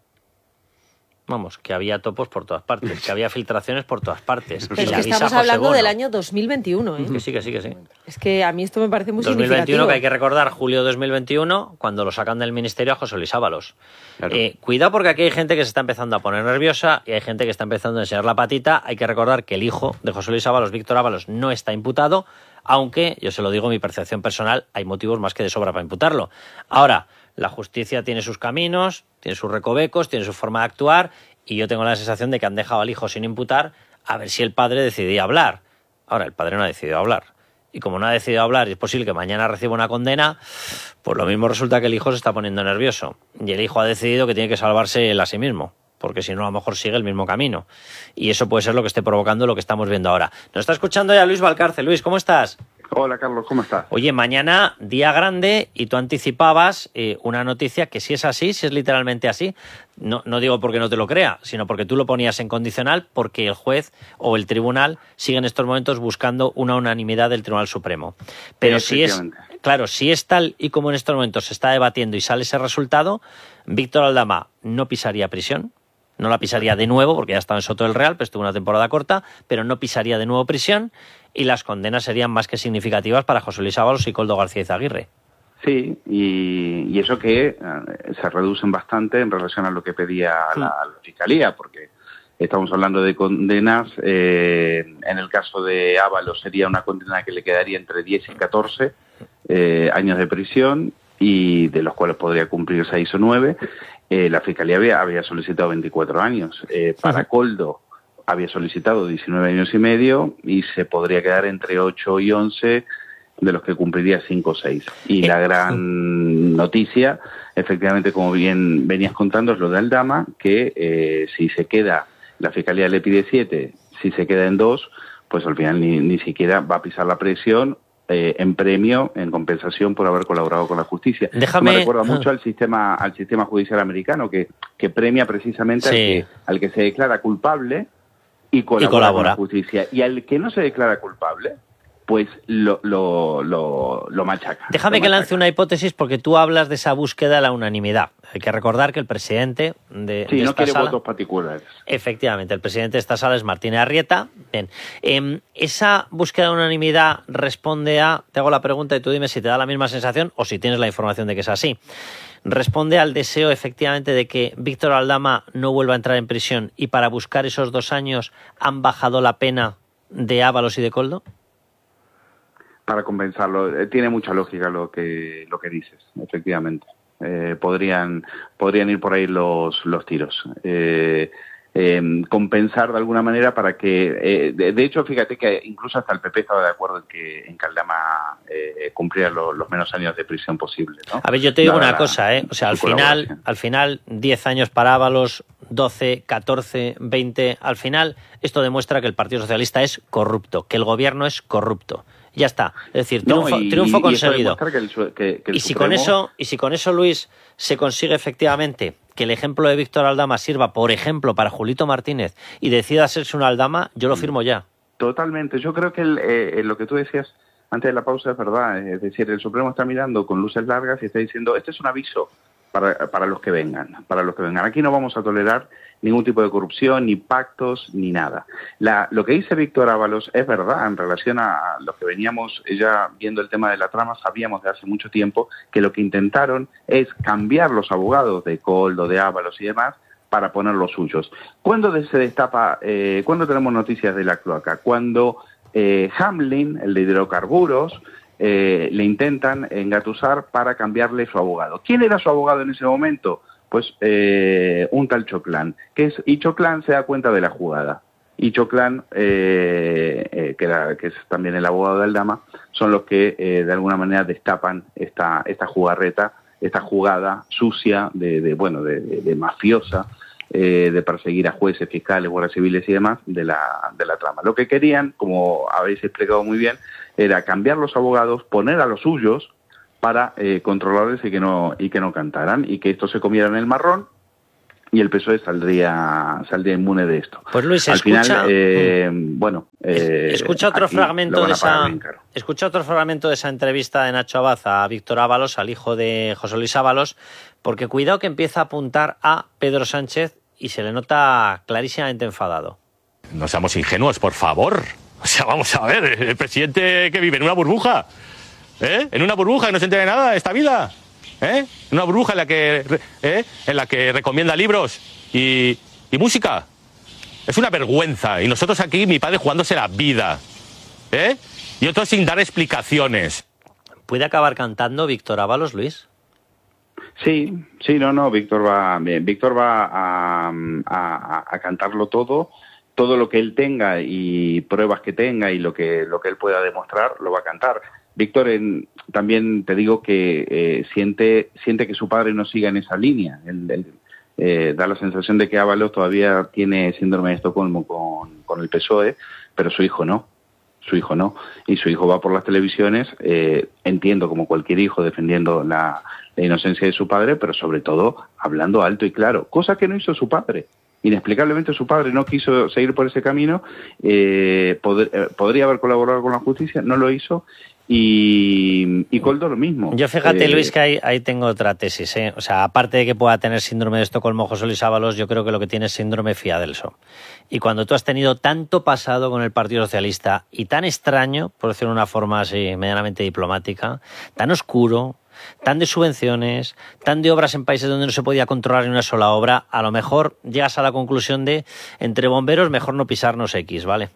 Vamos, que había topos por todas partes, que había filtraciones por todas partes. Pero es que estamos hablando del año 2021, ¿eh? Que sí. Es que a mí esto me parece muy 2021, significativo. que hay que recordar, julio de 2021, cuando lo sacan del ministerio a José Luis Ábalos. Claro. Cuidado, porque aquí hay gente que se está empezando a poner nerviosa y hay gente que está empezando a enseñar la patita. Hay que recordar que el hijo de José Luis Ábalos, Víctor Ábalos, no está imputado, aunque, yo se lo digo, mi percepción personal, hay motivos más que de sobra para imputarlo. Ahora, la justicia tiene sus caminos, tiene sus recovecos, tiene su forma de actuar, y yo tengo la sensación de que han dejado al hijo sin imputar a ver si el padre decidía hablar. Ahora, el padre no ha decidido hablar. Y como no ha decidido hablar y es posible que mañana reciba una condena, pues lo mismo resulta que el hijo se está poniendo nervioso. Y el hijo ha decidido que tiene que salvarse él a sí mismo, porque si no, a lo mejor sigue el mismo camino. Y eso puede ser lo que esté provocando lo que estamos viendo ahora. Nos está escuchando ya Luis Valcarce. Luis, ¿cómo estás? Hola, Carlos, ¿cómo estás? Oye, mañana, día grande, y tú anticipabas una noticia que si es así, si es literalmente así, no digo porque no te lo crea, sino porque tú lo ponías en condicional, porque el juez o el tribunal sigue en estos momentos buscando una unanimidad del Tribunal Supremo. Pero si es, claro, si es tal y como en estos momentos se está debatiendo y sale ese resultado, Víctor Aldama no pisaría prisión. No la pisaría de nuevo, porque ya estaba en Soto del Real, pero estuvo una temporada corta, pero no pisaría de nuevo prisión, y las condenas serían más que significativas para José Luis Ábalos y Koldo García Izaguirre. Sí, y eso que se reducen bastante en relación a lo que pedía la Fiscalía, porque estamos hablando de condenas, en el caso de Ábalos sería una condena que le quedaría entre 10 y 14 años de prisión, y de los cuales podría cumplir 6 o 9. La Fiscalía había solicitado 24 años. Para Koldo había solicitado 19 años y medio, y se podría quedar entre 8 y 11, de los que cumpliría 5 o 6. Y la gran noticia, efectivamente, como bien venías contando, es lo de Aldama, que si se queda, la Fiscalía le pide 7, si se queda en 2, pues al final ni siquiera va a pisar la presión, en premio, en compensación por haber colaborado con la justicia. Me recuerda mucho al sistema judicial americano, que premia precisamente al que se declara culpable y colabora con la justicia. Y al que no se declara culpable, pues lo machaca. Déjame que lance una hipótesis, porque tú hablas de esa búsqueda de la unanimidad. Hay que recordar que el presidente de no esta quiere sala, votos particulares. Efectivamente, el presidente de esta sala es Martínez Arrieta. Bien, esa búsqueda de unanimidad responde a... Te hago la pregunta y tú dime si te da la misma sensación o si tienes la información de que es así. Responde al deseo, efectivamente, de que Víctor Aldama no vuelva a entrar en prisión, y para buscar esos 2 años han bajado la pena de Ábalos y de Koldo. Para compensarlo, tiene mucha lógica lo que dices, efectivamente. Podrían ir por ahí los tiros. Compensar de alguna manera para que... de hecho, fíjate que incluso hasta el PP estaba de acuerdo en que Aldama cumpliera los menos años de prisión posibles, ¿no? A ver, yo te digo una cosa, O sea, al final 10 años para Ábalos, 12, 14, 20... Al final, esto demuestra que el Partido Socialista es corrupto, que el gobierno es corrupto. Ya está. Es decir, triunfo conseguido. Que el y si con eso, Luis, se consigue efectivamente que el ejemplo de Víctor Aldama sirva, por ejemplo, para Julito Martínez y decida hacerse una Aldama, yo lo firmo ya. Totalmente. Yo creo que lo que tú decías antes de la pausa es verdad. Es decir, el Supremo está mirando con luces largas y está diciendo, este es un aviso para los que vengan. Aquí no vamos a tolerar ningún tipo de corrupción, ni pactos, ni nada. Lo que dice Víctor Ábalos es verdad en relación a lo que veníamos ya viendo el tema de la trama. Sabíamos de hace mucho tiempo que lo que intentaron es cambiar los abogados de Koldo, de Ábalos y demás para poner los suyos. ¿Cuándo se destapa, cuándo tenemos noticias de la cloaca? Cuando Hamlin, el de hidrocarburos, le intentan engatusar para cambiarle su abogado. ¿Quién era su abogado en ese momento? Pues un tal Choclán, y Choclán se da cuenta de la jugada. Y Choclán, que es también el abogado de Aldama, son los que de alguna manera destapan esta jugarreta, esta jugada sucia de mafiosa, de perseguir a jueces, fiscales, guardias civiles y demás de la trama. Lo que querían, como habéis explicado muy bien, era cambiar los abogados, poner a los suyos para controlarles y que no cantaran, y que estos se comieran el marrón, y el PSOE saldría inmune de esto. Pues Luis, al escucha, final, escucha otro fragmento de esa entrevista de Nacho Abad a Víctor Ábalos, al hijo de José Luis Ábalos, porque cuidado que empieza a apuntar a Pedro Sánchez y se le nota clarísimamente enfadado. No seamos ingenuos, por favor. O sea, vamos a ver, el presidente que vive en una burbuja, en una burbuja que no se entera de nada de esta vida, en una burbuja en la que recomienda libros y música. Es una vergüenza. Y nosotros aquí, mi padre jugándose la vida, y otros sin dar explicaciones. ¿Puede acabar cantando Víctor Ábalos, Luis? Sí, Víctor va a cantarlo todo lo que él tenga y pruebas que tenga y lo que él pueda demostrar, lo va a cantar. Víctor también te digo que siente que su padre no siga en esa línea. Da la sensación de que Ábalos todavía tiene síndrome de Estocolmo con el PSOE, pero su hijo no. Y su hijo va por las televisiones, entiendo, como cualquier hijo, defendiendo la inocencia de su padre, pero sobre todo hablando alto y claro, cosa que no hizo su padre. Inexplicablemente su padre no quiso seguir por ese camino, podría haber colaborado con la justicia, no lo hizo, y Koldo lo mismo. Yo fíjate, Luis, que ahí tengo otra tesis, O sea, aparte de que pueda tener síndrome de Estocolmo José Luis Ábalos, yo creo que lo que tiene es síndrome Fiadelso. Y cuando tú has tenido tanto pasado con el Partido Socialista y tan extraño, por decirlo de una forma así medianamente diplomática, tan oscuro, tan de subvenciones, tan de obras en países donde no se podía controlar ni una sola obra, a lo mejor llegas a la conclusión de, entre bomberos, mejor no pisarnos X, ¿vale?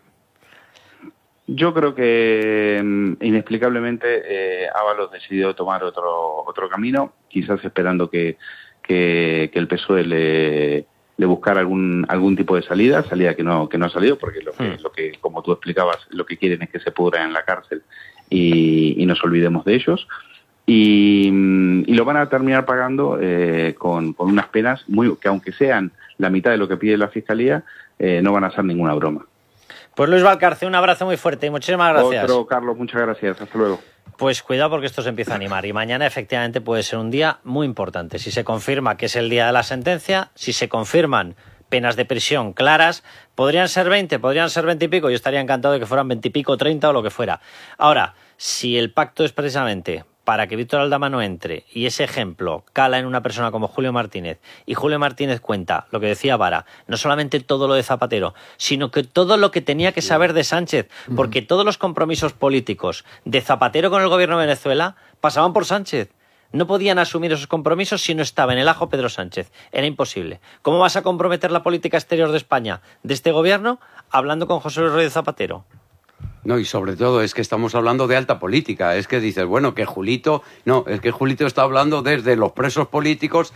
Yo creo que inexplicablemente Ábalos decidió tomar otro camino, quizás esperando que el PSOE le buscara algún tipo de salida que no ha salido, porque lo que como tú explicabas, lo que quieren es que se pudra en la cárcel y nos olvidemos de ellos. Y lo van a terminar pagando con unas penas que, aunque sean la mitad de lo que pide la Fiscalía, no van a hacer ninguna broma. Pues Luis Valcarce, un abrazo muy fuerte y muchísimas gracias. Otro, Carlos, muchas gracias. Hasta luego. Pues cuidado porque esto se empieza a animar y mañana efectivamente puede ser un día muy importante. Si se confirma que es el día de la sentencia, si se confirman penas de prisión claras, podrían ser 20, podrían ser 20 y pico. Yo estaría encantado de que fueran 20 y pico, 30 o lo que fuera. Ahora, si el pacto es precisamente para que Víctor Aldama no entre y ese ejemplo cala en una persona como Julio Martínez y Julio Martínez cuenta lo que decía Vara, no solamente todo lo de Zapatero, sino que todo lo que tenía que saber de Sánchez, porque todos los compromisos políticos de Zapatero con el gobierno de Venezuela pasaban por Sánchez. No podían asumir esos compromisos si no estaba en el ajo Pedro Sánchez. Era imposible. ¿Cómo vas a comprometer la política exterior de España, de este gobierno, hablando con José Luis Rodríguez Zapatero? No, y sobre todo es que estamos hablando de alta política. Es que dices, bueno, que Julito... No, es que Julito está hablando desde los presos políticos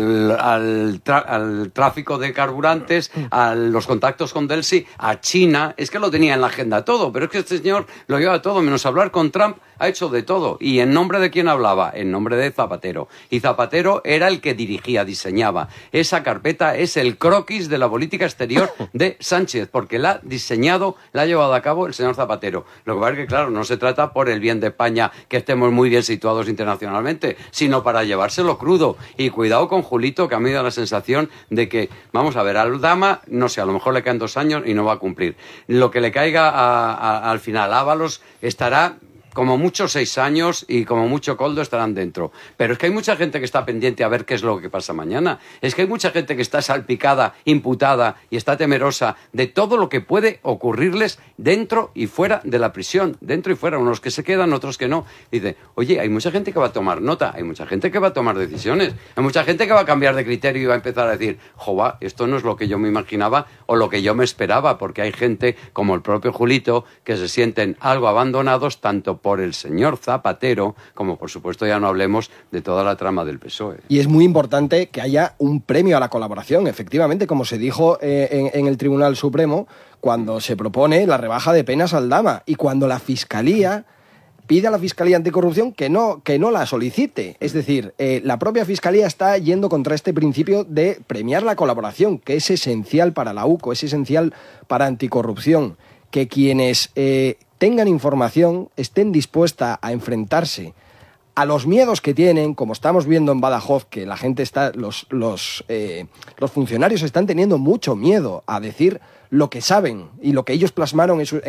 al tráfico de carburantes, a los contactos con Delcy, a China. Es que lo tenía en la agenda todo, pero es que este señor lo lleva todo, menos hablar con Trump, ha hecho de todo. ¿Y en nombre de quién hablaba? En nombre de Zapatero. Y Zapatero era el que dirigía, diseñaba. Esa carpeta es el croquis de la política exterior de Sánchez, porque la ha diseñado, la ha llevado a cabo el señor Zapatero. Lo que pasa es que, claro, no se trata por el bien de España que estemos muy bien situados internacionalmente, sino para llevárselo crudo. Y cuidado con Julito, que a mí me da la sensación de que, vamos a ver, al Dama, no sé, a lo mejor le quedan 2 años y no va a cumplir. Lo que le caiga al final, Ábalos estará como mucho 6 años y como mucho Coldo estarán dentro. Pero es que hay mucha gente que está pendiente a ver qué es lo que pasa mañana. Es que hay mucha gente que está salpicada, imputada y está temerosa de todo lo que puede ocurrirles dentro y fuera de la prisión. Dentro y fuera, unos que se quedan, otros que no. Dice, oye, hay mucha gente que va a tomar nota, hay mucha gente que va a tomar decisiones, hay mucha gente que va a cambiar de criterio y va a empezar a decir, jova, esto no es lo que yo me imaginaba o lo que yo me esperaba, porque hay gente como el propio Julito que se sienten algo abandonados tanto por el señor Zapatero, como por supuesto ya no hablemos de toda la trama del PSOE. Y es muy importante que haya un premio a la colaboración, efectivamente, como se dijo en el Tribunal Supremo, cuando se propone la rebaja de penas al Dama y cuando la Fiscalía pide a la Fiscalía Anticorrupción que no la solicite. Es decir, la propia Fiscalía está yendo contra este principio de premiar la colaboración, que es esencial para la UCO, es esencial para anticorrupción, que quienes tengan información, estén dispuestas a enfrentarse a los miedos que tienen, como estamos viendo en Badajoz, que la gente está, los funcionarios están teniendo mucho miedo a decir lo que saben y lo que ellos plasmaron en